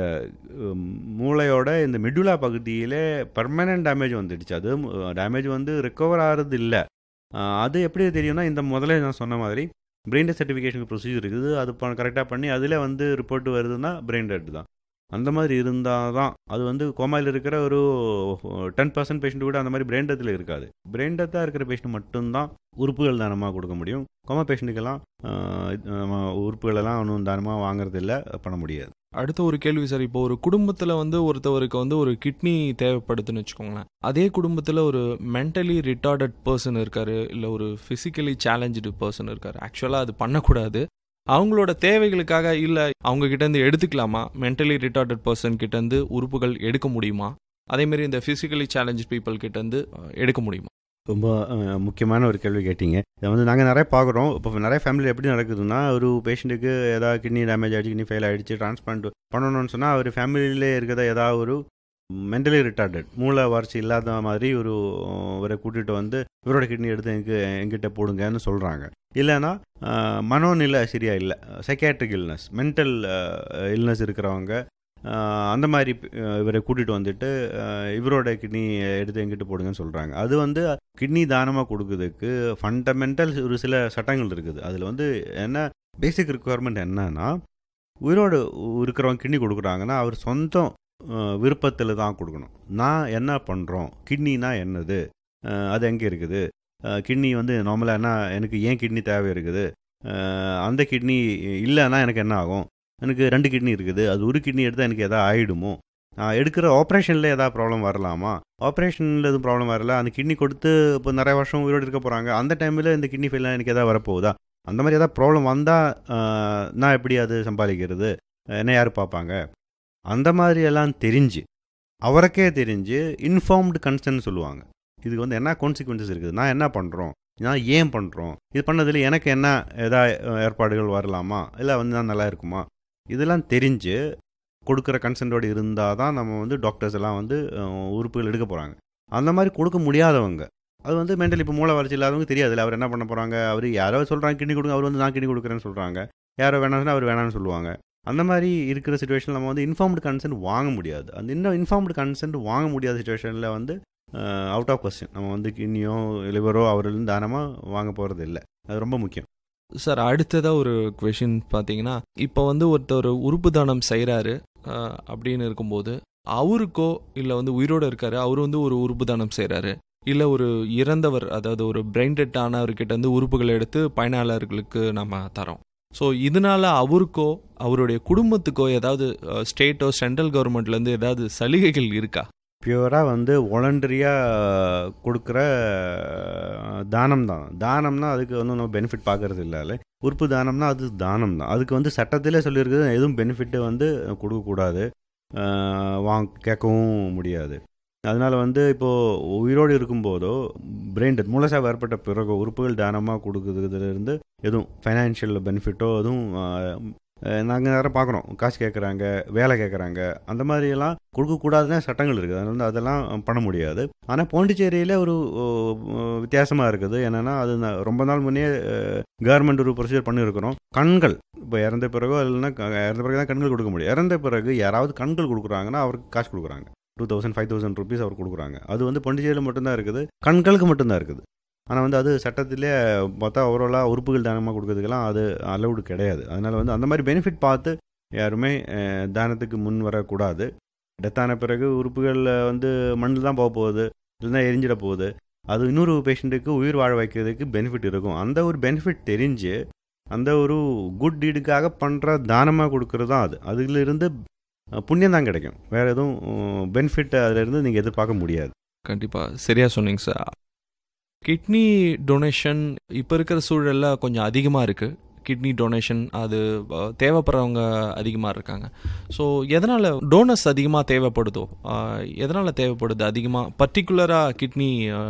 மூளையோட இந்த மெடுலா பகுதியில் பர்மனன்ட் டேமேஜ் வந்துடுச்சு, அது டேமேஜ் வந்து ரிக்கவர் ஆகிறது இல்லை. அது எப்படி தெரியும்னா, இந்த முதல்ல நான் சொன்ன மாதிரி பிரெயின் டெத் சர்டிஃபிகேஷனுக்கு ப்ரொசீஜர் இருக்குது, அது கரெக்டாக பண்ணி அதில் வந்து ரிப்போர்ட் வருதுன்னா பிரெயின் டெட் தான். அந்த மாதிரி இருந்தால் தான் அது வந்து கோமாவில் இருக்கிற ஒரு 10% பேஷண்ட் கூட அந்த மாதிரி பிரெயின் டெத்தில் இருக்காது. பிரெயின் டெத்தாக இருக்கிற பேஷண்ட் மட்டும்தான் உறுப்புகள் தானமாக கொடுக்க முடியும். கோமா பேஷண்ட்டுக்கெல்லாம் நம்ம உறுப்புகளெல்லாம் ஒன்றும் தானமாக வாங்குறது இல்லை, பண்ண முடியாது. அடுத்த ஒரு கேள்வி சார், இப்போ ஒரு குடும்பத்தில் வந்து ஒருத்தவருக்கு வந்து ஒரு கிட்னி தேவைப்படுதுன்னு வச்சுக்கோங்களேன், அதே குடும்பத்தில் ஒரு மென்டலி ரிட்டார்டட் பர்சன் இருக்காரு, இல்லை ஒரு ஃபிசிக்கலி சேலஞ்சு பர்சன் இருக்காரு. ஆக்சுவலாக அது பண்ணக்கூடாது, அவங்களோட தேவைகளுக்காக இல்லை அவங்க கிட்டேருந்து எடுத்துக்கலாமா? மென்டலி ரிட்டார்டட் பர்சன் கிட்டேருந்து உறுப்புகள் எடுக்க முடியுமா? அதேமாரி இந்த ஃபிசிக்கலி சேலஞ்சு பீப்புள் கிட்டேருந்து எடுக்க முடியுமா? ரொம்ப முக்கியமான ஒரு கேள்வி கேட்டிங்க. இதை வந்து நாங்கள் நிறைய பார்க்குறோம். இப்போ நிறைய ஃபேமிலி எப்படி நடக்குதுன்னா, ஒரு பேஷண்ட்டுக்கு ஏதாவது கிட்னி டேமேஜ் ஆகிடுச்சு, கிட்னி ஃபெயில் ஆகிடுச்சு, டிரான்ஸ்பிளான்ட் பண்ணணும்னு சொன்னால் அவர் ஃபேமிலியிலே இருக்கிற ஏதாவது ஒரு மென்டலி ரிட்டார்டட் மூளை வளர்ச்சி இல்லாத மாதிரி இவரை கூட்டிகிட்டு வந்து இவரோட கிட்னி எடுத்து எங்கிட்ட போடுங்கன்னு சொல்கிறாங்க. இல்லைன்னா மனோநிலை சரியாக இல்லை, சைக்காட்ரிக் இல்னஸ், மென்டல் இல்னஸ் இருக்கிறவங்க அந்த மாதிரி இவரை கூட்டிகிட்டு வந்துட்டு இவரோட கிட்னி எடுத்து எங்கிட்ட போடுங்கன்னு சொல்கிறாங்க. அது வந்து கிட்னி தானமாக கொடுக்குறதுக்கு ஃபண்டமெண்டல் ஒரு சில சட்டங்கள் இருக்குது. அதில் வந்து என்ன பேசிக் ரிக்குவயர்மெண்ட் என்னன்னா, உயிரோடு இருக்கிறவங்க கிட்னி கொடுக்குறாங்கன்னா அவர் சொந்தம் விருப்பத்தில் தான் கொடுக்கணும். நான் என்ன பண்ணுறோம், கிட்னினா என்னது, அது எங்கே இருக்குது, கிட்னி வந்து நார்மலாக என்ன, எனக்கு ஏன் கிட்னி தேவை இருக்குது, அந்த கிட்னி இல்லைன்னா எனக்கு என்ன ஆகும், எனக்கு 2 கிட்னி இருக்குது, அது ஒரு கிட்னி எடுத்தால் எனக்கு எதாவது ஆகிடுமோ, எடுக்கிற ஆப்ரேஷனில் ஏதாவது ப்ராப்ளம் வரலாமா, ஆப்ரேஷனில் எதுவும் ப்ராப்ளம் வரல, அந்த கிட்னி கொடுத்து இப்போ நிறைய வருஷம் உயிரோடு இருக்க போகிறாங்க, அந்த டைமில் இந்த கிட்னி ஃபெயிலாக எனக்கு எதாவது வரப்போகுதா, அந்த மாதிரி ஏதாவது ப்ராப்ளம் வந்தால் நான் எப்படி அது சம்பாதிக்கிறது, என்ன யார் பார்ப்பாங்க, அந்த மாதிரி எல்லாம் தெரிஞ்சு அவருக்கே தெரிஞ்சு இன்ஃபார்ம்டு கன்சர்ன் சொல்லுவாங்க. இதுக்கு வந்து என்ன கான்சிக்வன்சஸ் இருக்குது, நான் என்ன பண்ணுறோம், நான் ஏன் பண்ணுறோம், இது பண்ணதில் எனக்கு என்ன ஏதாவது ஏற்பாடுகள் வரலாமா, இல்லை வந்து நான் நல்லா இருக்குமா, இதெல்லாம் தெரிஞ்சு கொடுக்குற கன்சென்ட்டோடு இருந்தால் தான் நம்ம வந்து டாக்டர்ஸ் எல்லாம் வந்து உறுப்புகள் எடுக்க போகிறாங்க. அந்த மாதிரி கொடுக்க முடியாதவங்க, அது வந்து மென்டல் இப்போ மூளை வளர்ச்சி இல்லாதவங்க தெரியாதுல்ல, அவர் என்ன பண்ண போகிறாங்க, அவர் யாரோ சொல்கிறாங்க கிட்னி கொடுங்க, அவர் வந்து நான் கிட்னி கொடுக்குறேன்னு சொல்கிறாங்க, யாரோ வேணாம்னா அவர் வேணான்னு சொல்லுவாங்க. அந்த மாதிரி இருக்கிற சுச்சுவேஷனில் நம்ம வந்து இன்ஃபார்ம்டு கன்சென்ட் வாங்க முடியாது. அந்த இன்னும் இன்ஃபார்ம்டு கன்சென்ட் வாங்க முடியாத சுச்சுவேஷனில் வந்து அவுட் ஆஃப் கொஸ்டின் நம்ம வந்து கிட்னியோ லிவரோ அவர்லேருந்து தானமாக வாங்க போகிறது இல்லை. அது ரொம்ப முக்கியம். சார், அடுத்ததாக ஒரு கொஷின் பார்த்தீங்கன்னா, இப்போ வந்து ஒருத்தர் உறுப்பு தானம் செய்கிறாரு அப்படின்னு இருக்கும்போது, அவருக்கோ இல்லை வந்து உயிரோடு இருக்காரு, அவர் வந்து ஒரு உறுப்பு தானம் செய்கிறாரு, இல்லை ஒரு இறந்தவர், அதாவது ஒரு பிரெயின் டெட் ஆனவர்கிட்ட வந்து உறுப்புகளை எடுத்து பயனாளர்களுக்கு நம்ம தரோம். ஸோ இதனால் அவருக்கோ அவருடைய குடும்பத்துக்கோ ஏதாவது ஸ்டேட்டோ சென்ட்ரல் கவர்மெண்ட்லேருந்து ஏதாவது சலுகைகள் இருக்கா? பியூராக வந்து வாலண்டரியாக கொடுக்குற தானம் தான். தானம்னா அதுக்கு வந்து நம்ம பெனிஃபிட் பார்க்கறது இல்லை. உறுப்பு தானம்னா அது தானம் தான். அதுக்கு வந்து சட்டத்திலே சொல்லியிருக்குது, எதுவும் பெனிஃபிட்டு வந்து கொடுக்கக்கூடாது, கேட்கவும் முடியாது. அதனால் வந்து இப்போது உயிரோடு இருக்கும்போதோ பிரெயின் டெத் மூலசாவு ஏற்பட்ட பிறகு உறுப்புகள் தானமாக கொடுக்குறதுலேருந்து எதுவும் ஃபைனான்ஷியல் பெனிஃபிட்டோ எதுவும் நாங்கள் நேரம் பார்க்குறோம், காசு கேட்குறாங்க, வேலை கேட்குறாங்க, அந்த மாதிரியெல்லாம் கொடுக்கக்கூடாதுன்னு சட்டங்கள் இருக்குது. அதனால வந்து அதெல்லாம் பண்ண முடியாது. ஆனால் பாண்டிச்சேரியில் ஒரு வித்தியாசமாக இருக்குது. என்னென்னா அது ரொம்ப நாள் முன்னே கவர்மெண்ட் ஒரு ப்ரொசீஜர் பண்ணியிருக்கிறோம். கண்கள் இப்போ இறந்த பிறகோ இல்லைன்னா இறந்த பிறகு தான் கண்கள் கொடுக்க முடியும். இறந்த பிறகு யாராவது கண்கள் கொடுக்குறாங்கன்னா அவருக்கு காசு கொடுக்குறாங்க, 2000-5000 ருபீஸ் அவர் கொடுக்குறாங்க. அது வந்து பாண்டிச்சேரியில் மட்டும்தான் இருக்குது, கண்களுக்கு மட்டும்தான் இருக்குது. ஆனால் வந்து அது சட்டத்திலே பார்த்தா ஓவராலாக உறுப்புகள் தானமாக கொடுக்கறதுக்கெல்லாம் அது அலவுடு கிடையாது. அதனால் வந்து அந்த மாதிரி பெனிஃபிட் பார்த்து யாருமே தானத்துக்கு முன் வரக்கூடாது. டெத்தான பிறகு உறுப்புகள் வந்து மண்ணில் தான் போக போகுது, இல்லைன்னா எரிஞ்சிட போகுது. அது இன்னொரு பேஷண்ட்டுக்கு உயிர் வாழ வைக்கிறதுக்கு பெனிஃபிட் இருக்கும். அந்த ஒரு பெனிஃபிட் தெரிஞ்சு அந்த ஒரு குட் டீடுக்காக பண்ணுற தானமாக கொடுக்கறது தான் அது. அதிலிருந்து புண்ணியம் தான் கிடைக்கும், வேறு எதுவும் பெனிஃபிட் அதிலிருந்து நீங்கள் எதிர்பார்க்க முடியாது. கண்டிப்பாக சரியாக சொன்னீங்க சார். கிட்னி டொனேஷன் இப்போ இருக்கிற சூழலில் கொஞ்சம் அதிகமாக இருக்குது. கிட்னி டொனேஷன் அது தேவைப்படுறவங்க அதிகமாக இருக்காங்க. ஸோ எதனால் டோனர்ஸ் அதிகமாக தேவைப்படுதோ, எதனால் தேவைப்படுது அதிகமாக, பர்டிகுலராக கிட்னி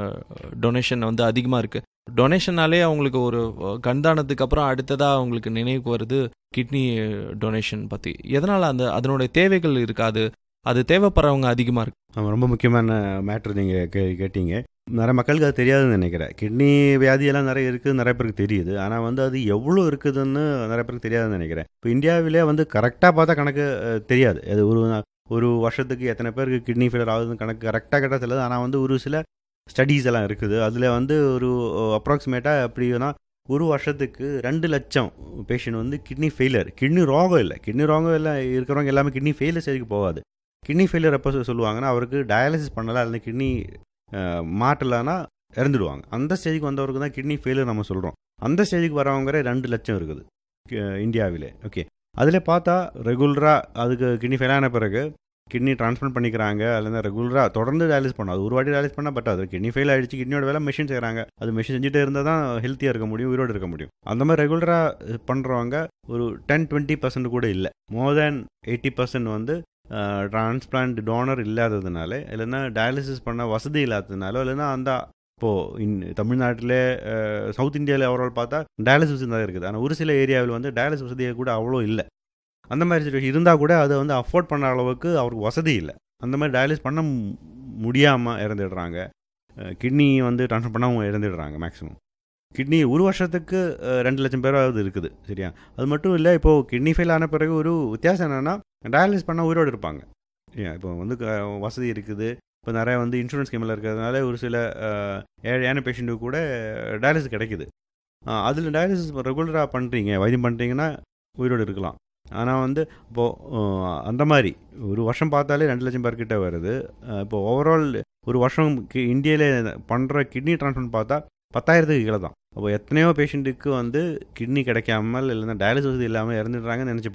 டொனேஷன் வந்து அதிகமாக இருக்குது? டொனேஷனாலே அவங்களுக்கு ஒரு கண்தானத்துக்கு அப்புறம் அடுத்ததாக அவங்களுக்கு நினைவுக்கு வருது கிட்னி டொனேஷன் பற்றி. எதனால் அதனுடைய தேவைகள் இருக்காது, அது தேவைப்படுறவங்க அதிகமாக இருக்குது? ரொம்ப முக்கியமான மேட்ரு நீங்கள் கேட்டீங்க. நிறைய மக்களுக்கு அது தெரியாதுன்னு நினைக்கிறேன். கிட்னி வியாதியெல்லாம் நிறைய இருக்குது, நிறைய பேருக்கு தெரியுது. ஆனால் வந்து அது எவ்வளோ இருக்குதுன்னு நிறைய பேருக்கு தெரியாதுன்னு நினைக்கிறேன். இப்போ இந்தியாவிலே வந்து கரெக்டாக பார்த்தா கணக்கு தெரியாது. அது ஒரு வருஷத்துக்கு எத்தனை பேருக்கு கிட்னி ஃபெயிலியர் ஆகுதுன்னு கணக்கு கரெக்டாக கேட்டால் தெரியாது. ஆனால் வந்து ஒரு சில ஸ்டடீஸ் எல்லாம் இருக்குது. அதில் வந்து ஒரு அப்ராக்சிமேட்டாக எப்படின்னா ஒரு வருஷத்துக்கு 2 லட்சம் பேஷண்ட் வந்து கிட்னி ஃபெயிலியர், கிட்னி ரோகம் இல்லை இருக்கிறவங்க எல்லாமே கிட்னி ஃபெயிலியர் ஸ்டேஜுக்கு போகாது. கிட்னி ஃபெயிலியர் எப்போ சொல்லுவாங்கன்னா அவருக்கு டயாலிசிஸ் பண்ணலாம், இல்லை கிட்னி மாட்டலான்னா இறந்துடுவாங்க. அந்த ஸ்டேஜுக்கு வந்தவருக்கு தான் கிட்னி ஃபெயிலியர் நம்ம சொல்கிறோம். அந்த ஸ்டேஜுக்கு வரவங்க 2 லட்சம் இருக்குது இந்தியாவிலே. ஓகே, அதில் பார்த்தா ரெகுலராக அதுக்கு கிட்னி ஃபெயிலான பிறகு கிட்னி டிரான்ஸ்பிளான்ட் பண்ணிக்கிறாங்க, இல்லைன்னா ரெகுலராக தொடர்ந்து டயாலிஸ் பண்ணணும். அது ஒரு வாட்டி டயாலிஸ் பண்ணால் பட் அது கிட்னி ஃபெயில் ஆகிடுச்சு, கிட்னியோட வேலை மெஷின் செய்கிறாங்க, அது மெஷின் செஞ்சுட்டே இருந்தால் தான் ஹெல்த்தியாக இருக்க முடியும், உயிரோடு இருக்க முடியும். அந்த மாதிரி ரெகுலராக பண்ணுறவங்க ஒரு 10-20% கூட இல்லை. மோர் தேன் 80% வந்து டிரான்ஸ்பிளான்ட் டோனர் இல்லாததுனால, இல்லைன்னா டயாலிசிஸ் பண்ண வசதி இல்லாததுனால, இல்லைன்னா அந்த இப்போது தமிழ்நாட்டில் சவுத் இந்தியாவில் ஓவரால் பார்த்தா டயாலிசிஸ் தான் இருக்குது. ஆனால் ஒரு சில ஏரியாவில் வந்து டயாலிசிஸ் வசதியை கூட அவ்வளோ இல்லை. அந்த மாதிரி சுச்சுவேஷன் இருந்தால் கூட அதை வந்து அஃபோர்ட் பண்ண அளவுக்கு அவருக்கு வசதி இல்லை. அந்த மாதிரி டயாலிசிஸ் பண்ண முடியாமல் இறந்துடுறாங்க. கிட்னி வந்து ட்ரான்ஸ்ஃபர் பண்ண அவங்க இறந்துடுறாங்க. மேக்ஸிமம் கிட்னி ஒரு வருஷத்துக்கு 2 லட்சம் பேராவது இருக்குது. சரியா? அது மட்டும் இல்லை, இப்போது கிட்னி ஃபெயில் ஆன பிறகு ஒரு வித்தியாசம் என்னென்னா டயாலிசிஸ் பண்ணால் உயிரோடு இருப்பாங்க. இப்போ வந்து வசதி இருக்குது. இப்போ நிறையா வந்து இன்சூரன்ஸ் ஸ்கீமில் இருக்கிறதுனால ஒரு சில ஏழையான பேஷண்ட்டுக்கு கூட டயாலிசிஸ் கிடைக்குது. அதில் டயாலிசிஸ் ரெகுலராக பண்ணுறீங்க, வைத்தியம் பண்ணுறீங்கன்னா உயிரோடு இருக்கலாம். ஆனால் வந்து இப்போது அந்த மாதிரி ஒரு வருஷம் பார்த்தாலே 2 லட்சம் பேர்கிட்ட வருது. இப்போ ஓவரால் ஒரு வருஷம் இந்தியாவில் பண்ணுற கிட்னி டிரான்ஸ்பிளான்ட் பார்த்தா 10,000க்கு கீழே தான். அப்போ எத்தனையோ பேஷண்ட்டுக்கு வந்து கிட்னி கிடைக்காமல், இல்லைன்னா டயாலிசிஸ் வசதி இல்லாமல் இறந்துடுறாங்கன்னு நினச்சி பாருங்கள்.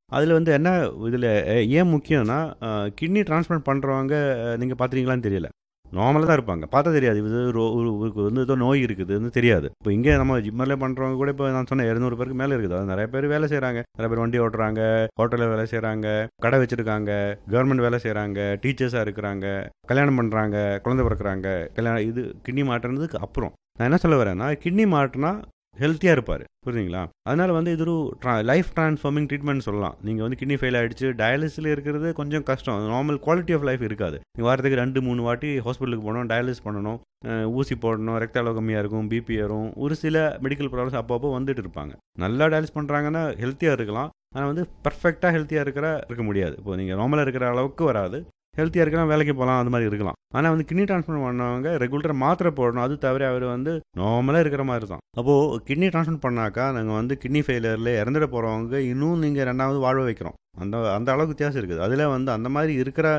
அதில் வந்து என்ன இதில் ஏன் முக்கியம்னா கிட்னி டிரான்ஸ்பிளான்ட் பண்ணுறவங்க நீங்கள் பார்த்துருக்கீங்களான்னு தெரியல, நார்மலாக தான் இருப்பாங்க, பார்த்தா தெரியாது இது ஒரு வந்து ஏதோ நோய் இருக்குதுன்னு தெரியாது. இப்போ இங்கே நம்ம ஜிம்மரில் பண்ணுறவங்க கூட இப்போ நான் சொன்னேன் 200 பேருக்கு மேலே இருக்குது. அது நிறைய பேர் வேலை செய்கிறாங்க, நிறைய பேர் வண்டி ஓட்டுறாங்க, ஹோட்டலில் வேலை செய்கிறாங்க, கடை வச்சுருக்காங்க, கவர்மெண்ட் வேலை செய்கிறாங்க, டீச்சர்ஸாக இருக்கிறாங்க, கல்யாணம் பண்ணுறாங்க, குழந்தை பிறக்கிறாங்க, கல்யாணம். இது கிட்னி மாற்றுறதுக்கு அப்புறம் நான் என்ன சொல்ல வரேன்னா, கிட்னி மாற்றினா ஹெல்த்தியாக இருப்பார், புரியுதுங்களா? அதனால் வந்து இது ஒரு லைஃப் ட்ரான்ஸ்ஃபார்மிங் ட்ரீட்மெண்ட் சொல்லலாம். நீங்கள் வந்து கிட்னி ஃபெயில் ஆகிடுச்சு, டயாலிசிஸில் இருக்கிறது கொஞ்சம் கஷ்டம், நார்மல் குவாலிட்டி ஆஃப் லைஃப் இருக்காது. நீங்கள் வாரத்துக்கு 2-3 வாட்டி ஹாஸ்பிட்டலுக்கு போகணும், டயாலிசிஸ் பண்ணணும், ஊசி போடணும், ரத்த அளவு கம்மியாக இருக்கும், பிபி ஏறும், ஒரு சில மெடிக்கல் ப்ராப்ளம்ஸ் அப்பப்போ வந்துட்டு இருப்பாங்க. நல்லா டயாலிசிஸ் பண்ணுறாங்கன்னா ஹெல்த்தியாக இருக்கலாம், ஆனால் வந்து பர்ஃபெக்டாக ஹெல்த்தியாக இருக்க முடியாது. இப்போ நீங்கள் நார்மலாக இருக்கிற அளவுக்கு வராது, ஹெல்த்தியாக இருக்கலாம், வேலைக்கு போகலாம், அந்த மாதிரி இருக்கலாம். ஆனால் வந்து கிட்னி டிரான்ஸ்பிளான்ட் பண்ணவங்க ரெகுலராக மாத்திரை போடணும், அது தவிர அவர் வந்து நார்மலாக இருக்கிற மாதிரி தான். அப்போது கிட்னி டிரான்ஸ்பிளான்ட் பண்ணாக்கா நாங்கள் வந்து கிட்னி ஃபெயிலியரில் இறந்துட போகிறவங்க இன்னும் நீங்கள் 2வது வாழ வைக்கிறோம். அந்த அளவுக்கு வித்தியாசம் இருக்குது. அதில் வந்து அந்த மாதிரி இருக்கிற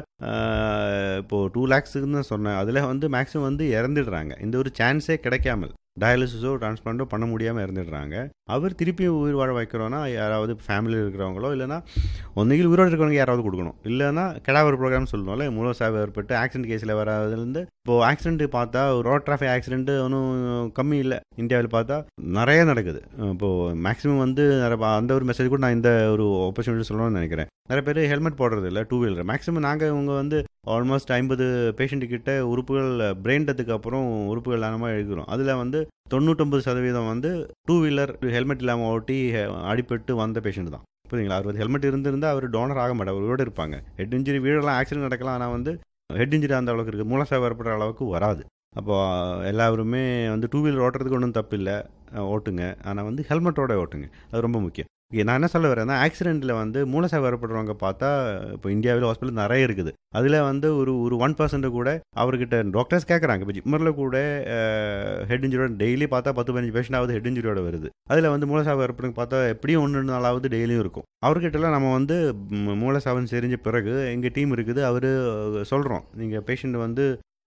இப்போது 2 lakhsன்னு சொன்னேன், அதில் வந்து மேக்ஸிமம் வந்து இறந்துடுறாங்க, இந்த ஒரு சான்ஸே கிடைக்காமல், டயாலிசிஸோ டிரான்ஸ்பிளான்ட்டோ பண்ண முடியாமல் இறந்துடுறாங்க. அவர் திருப்பி உயிர் வாழ வைக்கிறோன்னா யாராவது ஃபேமிலியில் இருக்கிறவங்களோ இல்லைனா ஒன்றுகில் உயிரோடு இருக்கிறவங்க யாராவது கொடுக்கணும், இல்லைனா கெடாவர் ப்ரோக்ராம் சொல்லணும்ல. மூல சாவு ஏற்பட்டு ஆக்சிடென்ட் கேஸில் வராதுலேருந்து இப்போது ஆக்சிடென்ட் பார்த்தா ரோட் டிராஃபிக் ஆக்சிடென்ட் ஒன்றும் கம்மி இல்லை, இந்தியாவில் பார்த்தா நிறைய நடக்குது. இப்போது மேக்ஸிமம் வந்து அந்த ஒரு மெசேஜ் கூட நான் இந்த ஒரு ஆப்பர்ச்சுனிட்டி சொல்லணும்னு நினைக்கிறேன். நிறைய பேர் ஹெல்மெட் போடுறது இல்லை, 2 வீலர். மேக்ஸிமம் நாங்கள் இவங்க வந்து ஆல்மோஸ்ட் 50 பேஷண்ட்டுக்கிட்ட உறுப்புகள் பிரெயின் டெத்துக்கு அப்புறம் உறுப்புகள் தானமாக எழுதுகிறோம். அதில் வந்து 99% வந்து 2 வீலர் ஹெல்மெட் இல்லாமல் ஓட்டி அடிபட்டு வந்த பேஷண்ட் தான், புரியுதுங்களா? அவர் ஹெல்மெட் இருந்திருந்தால் அவர் டோனர் ஆக மாட்டார், அவரோடு இருப்பாங்க. ஹெட் இன்ஜுரி வீடெல்லாம் ஆக்சிடென்ட் நடக்கலாம், ஆனால் வந்து ஹெட் இன்ஜுரி அந்த அளவுக்கு இருக்குது, மூலசாவு ஏற்படுற அளவுக்கு வராது. அப்போது எல்லாருமே வந்து 2 வீலர் ஓட்டுறதுக்கு ஒன்றும் தப்பு இல்லை, ஓட்டுங்க, ஆனால் வந்து ஹெல்மெட்டோட ஓட்டுங்க, அது ரொம்ப முக்கியம். நான் என்ன சொல்ல வரேன்னா, ஆக்சிடென்ட்டில் வந்து மூலசாவு ஏற்படுறவங்க பார்த்தா இப்போ இந்தியாவில் ஹாஸ்பிட்டல் நிறைய இருக்குது. அதில் வந்து ஒரு 1% கூட அவர்கிட்ட டாக்டர்ஸ் கேட்குறாங்க. இப்போ ஜிம்மரில் கூட ஹெட் இன்ஜுரியோட டெய்லி பார்த்தா 10-15 பேஷண்டாவது ஹெட் இன்ஜுரியோட வருது. அதில் வந்து மூலசாவு ஏற்படுறவங்க பார்த்தா எப்படியும் 1-2 டெய்லியும் இருக்கும். அவர்கிட்டலாம் நம்ம வந்து மூலசாவுன்னு தெரிஞ்ச பிறகு எங்கள் டீம் இருக்குது, அவர் சொல்கிறோம், நீங்கள் பேஷண்ட் வந்து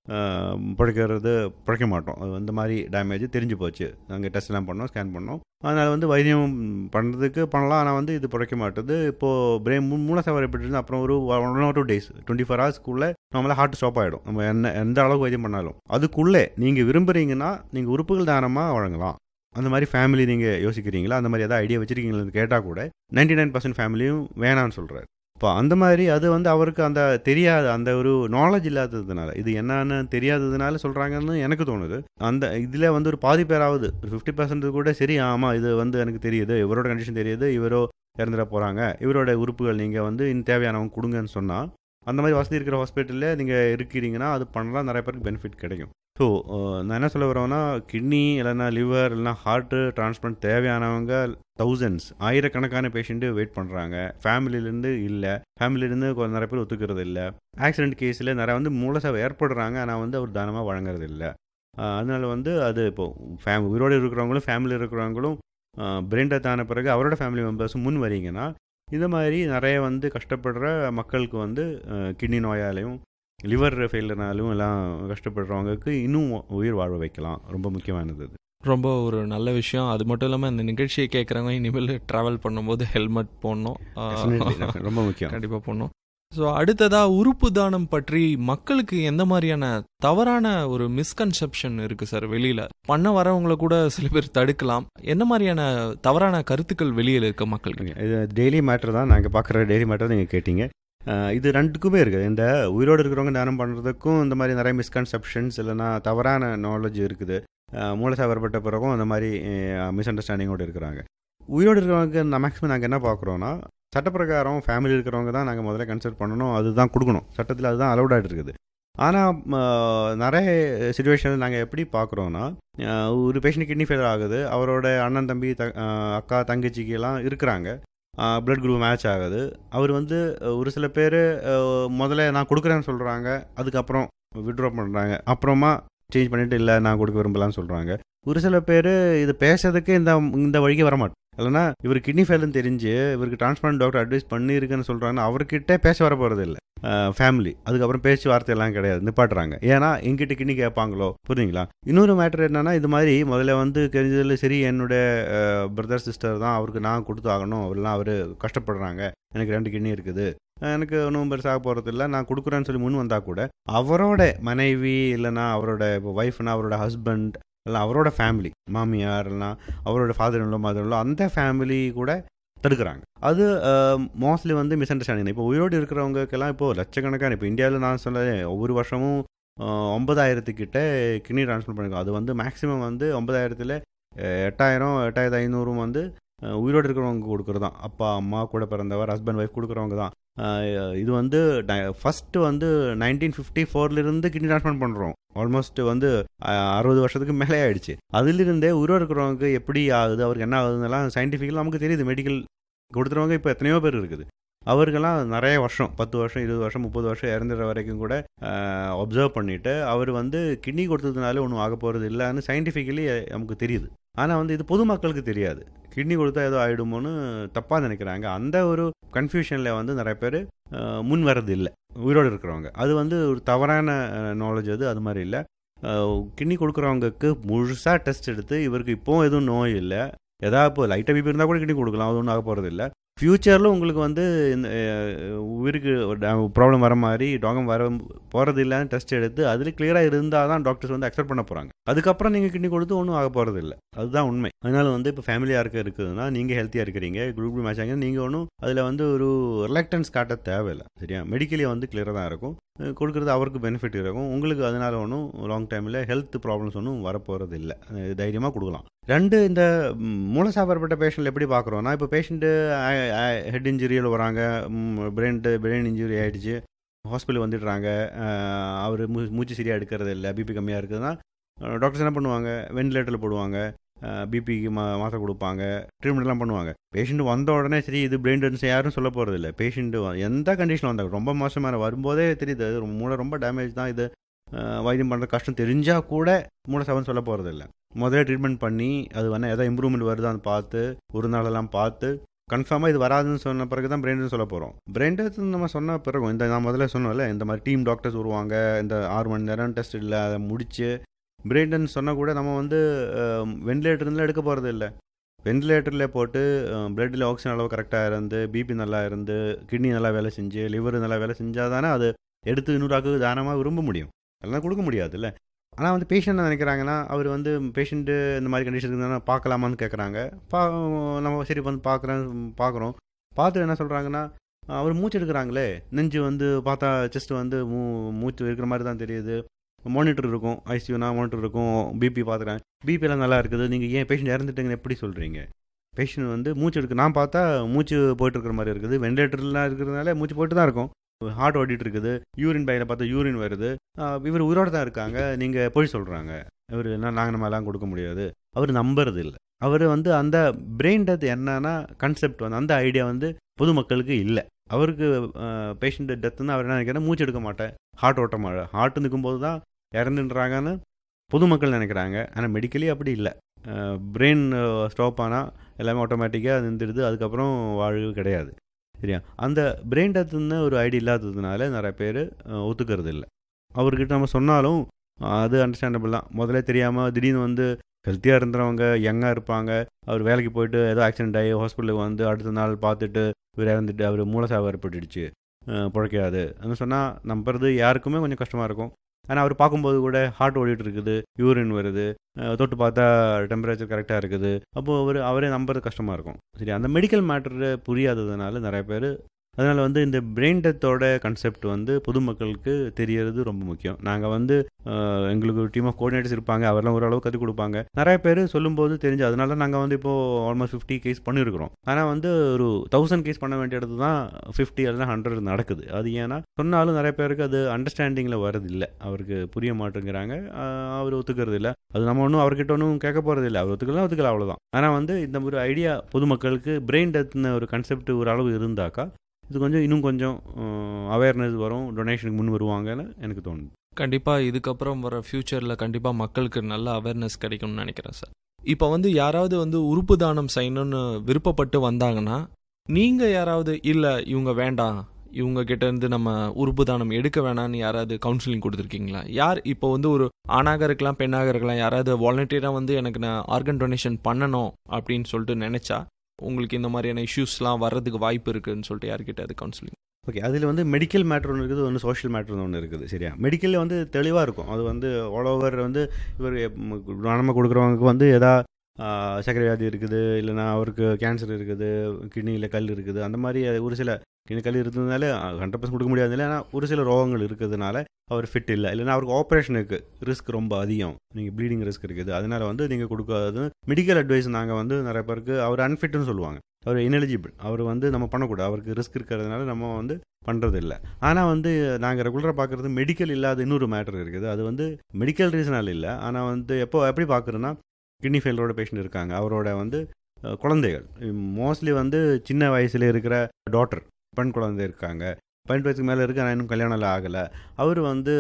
பிழைக்க மாட்டோம், அது அந்த மாதிரி டேமேஜ் தெரிஞ்சு போச்சு, நாங்கள் டெஸ்ட்லாம் பண்ணோம், ஸ்கேன் பண்ணோம், அதனால் வந்து வைத்தியம் பண்ணுறதுக்கு பண்ணலாம், ஆனால் வந்து இது பிழைக்க மாட்டுது. இப்போது மூலசாவு ஏற்பட்டு அப்புறம் ஒரு 1 or 2 days 24 hours நம்மளால் ஹார்ட் ஸ்டாப் ஆகிடும். நம்ம எந்த அளவுக்கு வைத்தியம் பண்ணாலும் அதுக்குள்ளே நீங்கள் விரும்புகிறீங்கன்னா நீங்கள் உறுப்புகள் தானமாக வழங்கலாம். அந்த மாதிரி ஃபேமிலி நீங்கள் யோசிக்கிறீங்களா, அந்த மாதிரி எதாவது ஐடியா வச்சுருக்கீங்களான்னு கேட்டால் கூட 99% ஃபேமிலியும் வேணான்னு சொல்கிறார். இப்போ அந்த மாதிரி அது வந்து அவருக்கு அந்த தெரியாது, அந்த ஒரு நாலேஜ் இல்லாததுனால, இது என்னன்னு தெரியாததுனால சொல்கிறாங்கன்னு எனக்கு தோணுது. அந்த இதில் வந்து ஒரு பாதி பேராவது ஒரு 50% கூட சரி, ஆமாம் இது வந்து எனக்கு தெரியுது, இவரோட கண்டிஷன் தெரியுது, இவரோ இறந்துட போகிறாங்க, இவரோட உறுப்புகள் நீங்கள் வந்து இன்னும் தேவையானவங்க கொடுங்கன்னு சொன்னால், அந்த மாதிரி வசதி இருக்கிற ஹாஸ்பிட்டலில் நீங்கள் இருக்கிறீங்கன்னா அது பண்ணலாம், நிறைய பேருக்கு பெனிஃபிட் கிடைக்கும். ஸோ நான் என்ன சொல்ல வரேன்னா, கிட்னி இல்லைனா லிவர் இல்லைனா ஹார்ட்டு டிரான்ஸ்பிளான்ட் தேவையானவங்க thousands, ஆயிரக்கணக்கான பேஷண்ட்டு வெயிட் பண்ணுறாங்க. ஃபேமிலியிலேருந்து இல்லை, ஃபேமிலியிலேருந்து நிறைய பேர் ஒத்துக்கிறது இல்லை. ஆக்சிடென்ட் கேஸில் நிறையா வந்து மூலசாவு ஏற்படுறாங்க, ஆனால் வந்து அவர் தானமாக வழங்குறது இல்லை. அதனால் வந்து அது இப்போது உயிரோடு இருக்கிறவங்களும் ஃபேமிலியில் இருக்கிறவங்களும் பிரெயின் டெத் ஆன பிறகு அவரோட ஃபேமிலி மெம்பர்ஸும் முன் வரீங்கன்னா, இந்த மாதிரி நிறைய வந்து கஷ்டப்படுற மக்களுக்கு வந்து கிட்னி நோயாலையும் லிவர் ஃபெயிலியர்னாலும் எல்லாம் கஷ்டப்படுறவங்களுக்கு இன்னும் உயிர் வாழ வைக்கலாம். ரொம்ப முக்கியமானது அது. ரொம்ப ஒரு நல்ல விஷயம். அது மட்டும் இல்லாமல் இந்த நிகழ்ச்சியை கேட்குறவங்க இனிமேல் ட்ராவல் பண்ணும்போது ஹெல்மெட் போடணும், ரொம்ப முக்கியம், கண்டிப்பாக போடணும். ஸோ அடுத்ததாக உறுப்பு தானம் பற்றி மக்களுக்கு எந்த மாதிரியான தவறான ஒரு மிஸ்கன்செப்ஷன் இருக்குது சார்? வெளியில் பண்ண வரவங்களை கூட சில பேர் தடுக்கலாம், என்ன மாதிரியான தவறான கருத்துக்கள் வெளியில் இருக்க மக்களுக்கு? இது டெய்லி மேட்டர் தான், நாங்கள் பார்க்குற டெய்லி மேட்டர் நீங்கள் கேட்டீங்க. இது ரெண்டுக்குமே இருக்குது. இந்த உயிரோடு இருக்கிறவங்க தானம் பண்ணுறதுக்கும் இந்த மாதிரி நிறைய மிஸ்கன்செப்ஷன்ஸ் இல்லைனா தவறான நாலேஜ் இருக்குது. மூலசாவு ஏற்பட்ட பிறகும் அந்த மாதிரி மிஸ் அண்டர்ஸ்டாண்டிங்கோடு இருக்கிறாங்க. உயிரோடு இருக்கிறவங்க மேக்ஸிமம் நாங்கள் என்ன பார்க்குறோன்னா, சட்டப்பிரகாரம் ஃபேமிலி இருக்கிறவங்க தான் நாங்கள் முதல்ல கன்சிடர் பண்ணணும், அதுதான் கொடுக்கணும், சட்டத்தில் அதுதான் அலௌடாகிட்டு இருக்குது. ஆனால் நிறைய சுச்சுவேஷனில் நாங்கள் எப்படி பார்க்குறோன்னா, ஒரு பேஷண்ட் கிட்னி ஃபெயிலியர் ஆகுது, அவரோட அண்ணன் தம்பி அக்கா தங்கச்சிக்கெல்லாம் இருக்கிறாங்க, பிளட் குரூப் மேட்ச் ஆகுது. அவர் வந்து ஒரு சில பேர் முதல்ல நான் கொடுக்குறேன்னு சொல்கிறாங்க, அதுக்கப்புறம் விட்ரா பண்ணுறாங்க, அப்புறமா சேஞ்ச் பண்ணிவிட்டு இல்லை நான் கொடுக்க விரும்பலான்னு சொல்கிறாங்க. ஒரு சில பேர் இது பேசுறதுக்கு இந்த வழிக்கு வரமாட்டோம். இல்லைனா இவர் கிட்னி ஃபெயில்னு தெரிஞ்சு இவருக்கு டிரான்ஸ்பிளான்ட் டாக்டர் அட்வைஸ் பண்ணியிருக்குன்னு சொல்கிறாங்கன்னா அவர்கிட்ட பேச வர போகிறது இல்லை ஃபேமிலி. அதுக்கப்புறம் பேச்சுவார்த்தை எல்லாம் கிடையாது, நிப்பாட்டுறாங்க. ஏன்னா எங்கிட்ட கிட்னி கேட்பாங்களோ, புரியுங்களா? இன்னொரு மேட்டர் என்னன்னா, இது மாதிரி முதல்ல வந்து தெரிஞ்சதில் சரி என்னோட பிரதர் சிஸ்டர் தான், அவருக்கு நான் கொடுத்து ஆகணும், அவர்லாம் அவர் கஷ்டப்படுறாங்க, எனக்கு 2 கிட்னி இருக்குது, எனக்கு ஒன்றும் பெருசாக போகிறது இல்லை, நான் கொடுக்குறேன்னு சொல்லி முன் வந்தால் கூட அவரோட மனைவி இல்லைனா அவரோட இப்போ ஒய்ஃப்னா அவரோட ஹஸ்பண்ட் இல்லை அவரோட ஃபேமிலி, மாமியார் இல்லைனா அவரோட ஃபாதர் இன்லோ மதர் இன்லோ, அந்த ஃபேமிலி கூட தடுக்கிறாங்க. அது மோஸ்ட்லி வந்து மிஸ் அண்டர்ஸ்டாண்டிங். இப்போ உயிரோடு இருக்கிறவங்களுக்கெல்லாம் இப்போ லட்சக்கணக்கான, இப்போ இந்தியாவில் நான் சொல்ல ஒவ்வொரு வருஷமும் 9,000 கிட்ட கிட்னி ட்ரான்ஸ்ஃபர் பண்ணிருக்கோம். அது வந்து மேக்ஸிமம் வந்து 9,000ல் 8,000 8,500 வந்து உயிரோடு இருக்கிறவங்க கொடுக்குறது தான். அப்பா அம்மா கூட பிறந்தவர் ஹஸ்பண்ட் ஒய்ஃப் கொடுக்குறவங்க தான். இது வந்து ஃபஸ்ட்டு வந்து 1954 கிட்னி ட்ரான்ஸ்பிளான்ட் பண்ணுறோம். ஆல்மோஸ்ட் வந்து 60 வருஷத்துக்கு மேலே ஆகிடுச்சு. அதிலிருந்தே உயிரோடு இருக்கிறவங்க எப்படி ஆகுது, அவருக்கு என்ன ஆகுதுன்னெல்லாம் சயின்டிஃபிக்கலாக நமக்கு தெரியுது. மெடிக்கல் கொடுத்துறவங்க இப்போ எத்தனையோ பேர் இருக்குது. அவருக்கெல்லாம் நிறைய வருஷம் 10 வருஷம் 20 வருஷம் 30 வருஷம் இறந்துற வரைக்கும் கூட அப்சர்வ் பண்ணிவிட்டு அவர் வந்து கிட்னி கொடுத்ததுனால ஒன்றும் ஆக போகிறது இல்லைன்னு சயின்டிஃபிக்கலி நமக்கு தெரியுது. ஆனால் வந்து இது பொதுமக்களுக்கு தெரியாது. கிட்னி கொடுத்தா ஏதோ ஆகிடுமோன்னு தப்பாக நினைக்கிறாங்க. அந்த ஒரு கன்ஃபியூஷனில் வந்து நிறைய பேர் முன் வர்றது இல்லை உயிரோடு இருக்கிறவங்க. அது வந்து ஒரு தவறான நாலேஜ். அது மாதிரி இல்லை. கிட்னி கொடுக்குறவங்களுக்கு முழுசாக டெஸ்ட் எடுத்து இவருக்கு இப்போவும் எதுவும் நோய் இல்லை, ஏதாவது இப்போ லைட்டாக பிபி இருந்தால் கூட கிட்னி கொடுக்கலாம், அது ஒன்றும் ஆக போகிறது இல்லை. ஃப்யூச்சரில் உங்களுக்கு வந்து இந்த உயிருக்கு ப்ராப்ளம் வர மாதிரி டாகம் வர போகிறது இல்லைன்னு டெஸ்ட் எடுத்து அதில் கிளியராக இருந்தால் தான் டாக்டர்ஸ் வந்து அக்செப்ட் பண்ண போகிறாங்க. அதுக்கப்புறம் நீங்கள் கிட்னி கொடுத்து ஒன்றும் ஆக போகிறது இல்லை. அதுதான் உண்மை. அதனால் வந்து இப்போ ஃபேமிலியாக இருக்குதுன்னா நீங்கள் ஹெல்த்தியாக இருக்கிறீங்க, குரூப் மேட்ச் ஆகிங்க, நீங்கள் ஒன்றும் அதில் வந்து ஒரு ரிலக்டன்ஸ் காட்ட தேவையில்லை. சரியா? மெடிக்கலி வந்து கிளியராக தான் இருக்கும். கொடுக்குறது அவருக்கு பெனிஃபிட் இருக்கும், உங்களுக்கு அதனால் ஒன்றும் லாங் டைமில் ஹெல்த் ப்ராப்ளம்ஸ் ஒன்றும் வரப்போகிறது இல்லை. தைரியமாக கொடுக்கலாம். 2 இந்த மூலசாவரப்பட்ட பேஷண்ட் எப்படி பார்க்குறோன்னா, இப்போ பேஷண்ட்டு ஹெட் இன்ஜுரியில் வராங்க, பிரெயின் இன்ஜுரி ஆகிடுச்சு, ஹாஸ்பிட்டல் வந்துடுறாங்க, அவர் மூச்சு சரியாக எடுக்கிறது இல்லை, பிபி கம்மியாக இருக்குதுன்னா டாக்டர்ஸ் என்ன பண்ணுவாங்க, வென்டிலேட்டரில் போடுவாங்க, பிபிக்கு மாத்திரை கொடுப்பாங்க, ட்ரீட்மெண்ட்லாம் பண்ணுவாங்க. பேஷண்ட் வந்த உடனே சரி இது பிரெயின் டென்ஸ் யாரும் சொல்ல போகிறது இல்லை. பேஷண்ட்டு எந்த கண்டிஷனில் வந்தாங்க, ரொம்ப மோசமான வரும்போதே தெரியுது மூளை ரொம்ப டேமேஜ் தான், இது வைத்தியம் பண்ணுறது கஷ்டம் தெரிஞ்சால் கூட மூளை சவன் சொல்ல போகிறது இல்லை. முதல்ல ட்ரீட்மெண்ட் பண்ணி அது வேணால் எதாவது இம்ப்ரூவ்மெண்ட் வருதான்னு பார்த்து ஒரு நாளெல்லாம் பார்த்து கன்ஃபார்மாக இது வராதுன்னு சொன்ன பிறகு தான் பிரெயின் டெத் சொல்ல போகிறோம். பிரெயின் டெத் நம்ம சொன்ன பிறகு இந்த நான் முதல்ல சொன்னோம்ல, இந்த மாதிரி டீம் டாக்டர்ஸ் வருவாங்க, இந்த 6 மணி நேரம் டெஸ்ட் இல்லை, அதை முடிச்சு பிரெயின் டெத் சொன்னால் கூட நம்ம வந்து வென்டிலேட்டர்லாம் எடுக்க போகிறது இல்லை. வென்டிலேட்டரில் போட்டு பிளட்டில் ஆக்சிஜன் அளவு கரெக்டாக இருந்து, பிபி நல்லா இருந்து, கிட்னி நல்லா வேலை செஞ்சு, லிவர் நல்லா வேலை செஞ்சால் தானே அது எடுத்து இன்னொரு தானமாக விரும்ப முடியும். அதெல்லாம் கொடுக்க முடியாது இல்லை. ஆனால் வந்து பேஷண்ட் என்ன நினைக்கிறாங்கன்னா, அவர் வந்து பேஷண்ட்டு இந்த மாதிரி கண்டிஷன் இருந்தால் பார்க்கலாமான்னு கேட்குறாங்க. நம்ம சரி வந்து பார்க்குறோம். பார்த்து என்ன சொல்கிறாங்கன்னா, அவர் மூச்சு எடுக்கிறாங்களே, நெஞ்சு வந்து பார்த்தா செஸ்ட் வந்து மூச்சு இருக்கிற மாதிரி தான் தெரியுது, மானிட்டர் இருக்கும், ஐசியூனா மானிட்டர் இருக்கும், பிபி பார்த்துக்கிறேன், பிபிலாம் நல்லா இருக்குது, நீங்கள் ஏன் பேஷண்ட் இறந்துட்டுங்கன்னு எப்படி சொல்கிறீங்க? பேஷண்ட் வந்து மூச்சு எடுக்கு, நான் பார்த்தா மூச்சு போய்ட்டு இருக்கிற மாதிரி இருக்குது, வென்டிலேட்டர்லாம் இருக்கிறதுனால மூச்சு போய்ட்டு தான் இருக்கும், ஹார்ட் ஓடிட்டு இருக்குது, யூரின் பையில் பார்த்தா யூரின் வருது, இவர் உயிரோடு தான் இருக்காங்க, நீங்கள் போய் சொல்கிறாங்க, இவர் நாங்கள் நம்மலாம் கொடுக்க முடியாது. அவர் நம்புறது இல்லை. அவர் வந்து அந்த பிரெயின் டெத் என்னன்னா கான்செப்ட் வந்து அந்த ஐடியா வந்து பொதுமக்களுக்கு இல்லை. அவருக்கு பேஷண்ட் டெத்துன்னு அவர் என்ன நினைக்கிறேன், மூச்சு எடுக்க மாட்டேன், ஹார்ட் ஓட்ட மாட்டேன், ஹார்ட் நிற்கும்போது தான் இறந்துன்றாங்கன்னு பொதுமக்கள் நினைக்கிறாங்க. ஆனால் மெடிக்கலி அப்படி இல்லை. பிரெயின் ஸ்டாப் ஆனால் எல்லாமே ஆட்டோமேட்டிக்காக நின்றுடுது, அதுக்கப்புறம் வாழ்வு கிடையாது. சரியா? அந்த பிரெயின் டெத்துன்னு ஒரு ஐடியா இல்லாததுனால நிறைய பேர் ஒத்துக்கிறது இல்லை. அவர்கிட்ட நம்ம சொன்னாலும் அது அண்டர்ஸ்டாண்டபிள் தான். முதல்ல தெரியாமல் திடீர்னு வந்து ஹெல்த்தியாக இருந்தவங்க, யங்காக இருப்பாங்க, அவர் வேலைக்கு போயிட்டு ஏதோ ஆக்சிடென்ட் ஆகி ஹாஸ்பிட்டலுக்கு வந்து அடுத்த நாள் பார்த்துட்டு இவர் இறந்துட்டு அவர் மூலசாவு ஏற்பட்டுடுச்சு, பிழைக்காது அப்படின்னு சொன்னால் நம்புறது யாருக்குமே கொஞ்சம் கஷ்டமாக இருக்கும். ஆனால் அவர் பார்க்கும்போது கூட ஹார்ட் ஓடிட்டு இருக்குது, யூரின் வருது, தொட்டு பார்த்தா டெம்பரேச்சர் கரெக்டாக இருக்குது, அப்போது அவரே நம்புறது கஷ்டமாக இருக்கும். சரி, அந்த மெடிக்கல் மேட்டர் புரியாததுனால நிறைய பேர், அதனால் வந்து இந்த பிரெயின் டெத்தோட கான்செப்ட் வந்து பொதுமக்களுக்கு தெரியறது ரொம்ப முக்கியம். நாங்கள் வந்து எங்களுக்கு ஒரு டீம் ஆஃப் கோஆர்டினேட்டர்ஸ் இருப்பாங்க, அவரெல்லாம் ஓரளவு கற்றுக் கொடுப்பாங்க. நிறைய பேர் சொல்லும்போது தெரிஞ்சு, அதனால நாங்கள் வந்து இப்போது ஆல்மோஸ்ட் 50 கேஸ் பண்ணியிருக்கிறோம். ஆனால் வந்து ஒரு 1000 கேஸ் பண்ண வேண்டிய இடத்து தான் 50 அல்லது 100 நடக்குது. அது ஏன்னா சொன்னாலும் நிறைய பேருக்கு அது அண்டர்ஸ்டாண்டிங்கில் வரது இல்லை, அவருக்கு புரிய மாட்டேங்கிறாங்க, அவர் ஒத்துக்கிறது இல்லை. அது நம்ம ஒன்றும் அவர்கிட்ட ஒன்றும் கேட்க போகிறது இல்லை, அவர் ஒத்துக்கலாம் அவ்வளோதான். ஆனால் வந்து இந்த ஒரு ஐடியா பொதுமக்களுக்கு பிரெயின் டெத்னு ஒரு கான்செப்ட் ஒரு அளவு இருந்தாக்கா இது கொஞ்சம் இன்னும் கொஞ்சம் அவேர்னஸ் வரும், டொனேஷனுக்கு முன் வருவாங்கன்னு எனக்கு தோணுது. கண்டிப்பாக இதுக்கப்புறம் வர ஃப்யூச்சரில் கண்டிப்பாக மக்களுக்கு நல்ல அவேர்னஸ் கிடைக்கும்னு நினைக்கிறேன் சார். இப்போ வந்து யாராவது வந்து உறுப்பு தானம் செய்யணும்னு விருப்பப்பட்டு வந்தாங்கன்னா, நீங்கள் யாராவது இல்லை இவங்க வேண்டாம், இவங்க கிட்ட இருந்து நம்ம உறுப்பு தானம் எடுக்க வேணாம்னு யாராவது கவுன்சிலிங் கொடுத்துருக்கீங்களா? யார் இப்போ வந்து ஒரு ஆணாக இருக்கலாம், பெண்ணாக இருக்கலாம், யாராவது வாலண்டியராக வந்து எனக்கு நான் ஆர்கன் டொனேஷன் பண்ணணும் அப்படின்னு சொல்லிட்டு நினச்சா, உங்களுக்கு இந்த மாதிரியான இஷ்யூஸ்லாம் வர்றதுக்கு வாய்ப்பு இருக்குதுன்னு சொல்லிட்டு யார்கிட்ட அது கவுன்சிலிங்? ஓகே, அதில் வந்து மெடிக்கல் மேட்ரு ஒன்று இருக்குது, ஒன்று சோஷியல் மேட்ரு ஒன்று இருக்குது. சரியா, மெடிக்கலில் வந்து தெளிவாக இருக்கும். அது வந்து ஆல் ஓவர் வந்து இவர் தானமாக கொடுக்குறவங்களுக்கு வந்து எதா சர்க்கரை வியாதி இருக்குது, இல்லைனா அவருக்கு கேன்சர் இருக்குது, கிட்னியில் கல் இருக்குது, அந்த மாதிரி ஒரு சில கிட்னி கல் இருந்ததுனால 100% கொடுக்க முடியாது. இல்லை, ஆனால் ஒரு சில ரோகங்கள் இருக்கிறதுனால அவர் ஃபிட் இல்லை, இல்லைனா அவருக்கு ஆப்ரேஷனுக்கு ரிஸ்க் ரொம்ப அதிகம், நீங்கள் ப்ளீடிங் ரிஸ்க் இருக்குது, அதனால் வந்து நீங்கள் கொடுக்காது மெடிக்கல் அட்வைஸ். நாங்கள் வந்து நிறைய பேருக்கு அவர் அன்ஃபிட்னு சொல்லுவாங்க, அவர் இன்எலிஜிபிள், அவர் வந்து நம்ம பண்ணக்கூடாது, அவருக்கு ரிஸ்க் இருக்கிறதுனால நம்ம வந்து பண்ணுறது இல்லை. ஆனால் வந்து நாங்கள் ரெகுலராக பார்க்குறது மெடிக்கல் இல்லாத இன்னொரு மேட்டர் இருக்குது. அது வந்து மெடிக்கல் ரீசனால் இல்லை, ஆனால் வந்து எப்படி பார்க்குறோன்னா, கிட்னி ஃபெயிலரோட பேஷண்ட் இருக்காங்க, அவரோட வந்து குழந்தைகள் மோஸ்ட்லி வந்து சின்ன வயசில் இருக்கிற டாட்டர், பெண் குழந்தை இருக்காங்க, 18 வயசுக்கு மேலே இருக்குது, ஆனால் இன்னும் கல்யாணம் ஆகலை. அவர் வந்து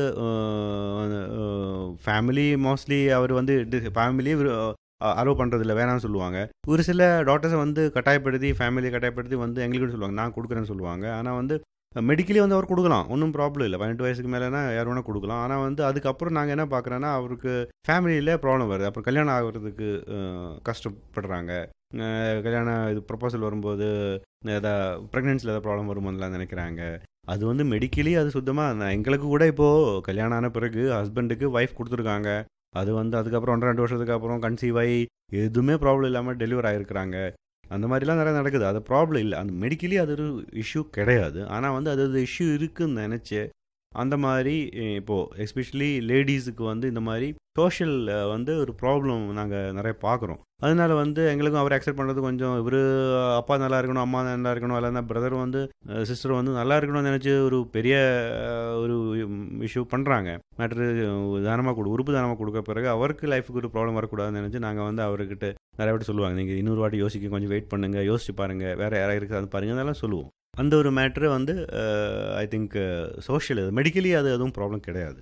ஃபேமிலி மோஸ்ட்லி அவர் வந்து ஃபேமிலியே அலோவ் பண்ணுறதில்ல, வேணாம்னு சொல்லுவாங்க. ஒரு சில டாக்டர்ஸை வந்து கட்டாயப்படுத்தி, ஃபேமிலியை கட்டாயப்படுத்தி வந்து எங்களுக்கு சொல்லுவாங்க, நான் கொடுக்குறேன்னு சொல்லுவாங்க. ஆனால் வந்து மெடிக்கலி வந்து அவர் கொடுக்கலாம், ஒன்றும் ப்ராப்ளம் இல்லை, 18 வயசுக்கு மேலேனா யார் வேணால் கொடுக்கலாம். ஆனால் வந்து அதுக்கப்புறம் நாங்கள் என்ன பார்க்குறோன்னா, அவருக்கு ஃபேமிலியில் ப்ராப்ளம் வருது, அப்புறம் கல்யாணம் ஆகிறதுக்கு கஷ்டப்படுறாங்க. கல்யாணம் இது ப்ரொபோசல் வரும்போது எதாவது ப்ரெக்னென்சியில் ஏதாவது ப்ராப்ளம் வரும்போதுலாம் நினைக்கிறாங்க. அது வந்து மெடிக்கலி அது சுத்தமாக எங்களுக்கு கூட இப்போது கல்யாணம் ஆன பிறகு ஹஸ்பண்டுக்கு ஒய்ஃப் கொடுத்துருக்காங்க. அது வந்து அதுக்கப்புறம் 1.5-2 வருஷத்துக்கு அப்புறம் கன்சீவ் ஆகி எதுவுமே ப்ராப்ளம் இல்லாமல் டெலிவர் ஆகிருக்கிறாங்க. அந்த மாதிரிலாம் நிறைய நடக்குது. அது ப்ராப்ளம் இல்லை, அந்த மெடிக்கலி அது ஒரு இஷ்யூ கிடையாது. ஆனால் வந்து அது இஷ்யூ இருக்குதுன்னு நினச்சி அந்த மாதிரி இப்போது எஸ்பெஷலி லேடிஸுக்கு வந்து இந்த மாதிரி சோஷியல் வந்து ஒரு ப்ராப்ளம் நாங்கள் நிறைய பார்க்குறோம். அதனால வந்து எங்களுக்கும் அவர் அக்செப்ட் பண்ணுறது கொஞ்சம், இவர் அப்பா நல்லா இருக்கணும், அம்மா நல்லா இருக்கணும், இல்லைன்னா பிரதர் வந்து சிஸ்டர் வந்து நல்லா இருக்கணும்னு நினச்சி ஒரு பெரிய ஒரு இஷ்யூ பண்ணுறாங்க. மேட்ரு உறுப்பு தானமாக கொடுக்க பிறகு அவருக்கு லைஃபுக்கு ஒரு ப்ராப்ளம் வரக்கூடாதுன்னு நினச்சி நாங்கள் வந்து அவர்கிட்ட நிறைய வாட்டி சொல்லுவாங்க, நீங்கள் இன்னொரு வாட்டி யோசிக்க, கொஞ்சம் வெயிட் பண்ணுங்கள், யோசிச்சு பாருங்கள், வேறு யாராவது இருக்குது அது பாருங்கள், அதெல்லாம் சொல்லுவோம். அந்த ஒரு மேட்ரு வந்து ஐ திங்க் சோஷியல், மெடிக்கலி அது எதுவும் ப்ராப்ளம் கிடையாது.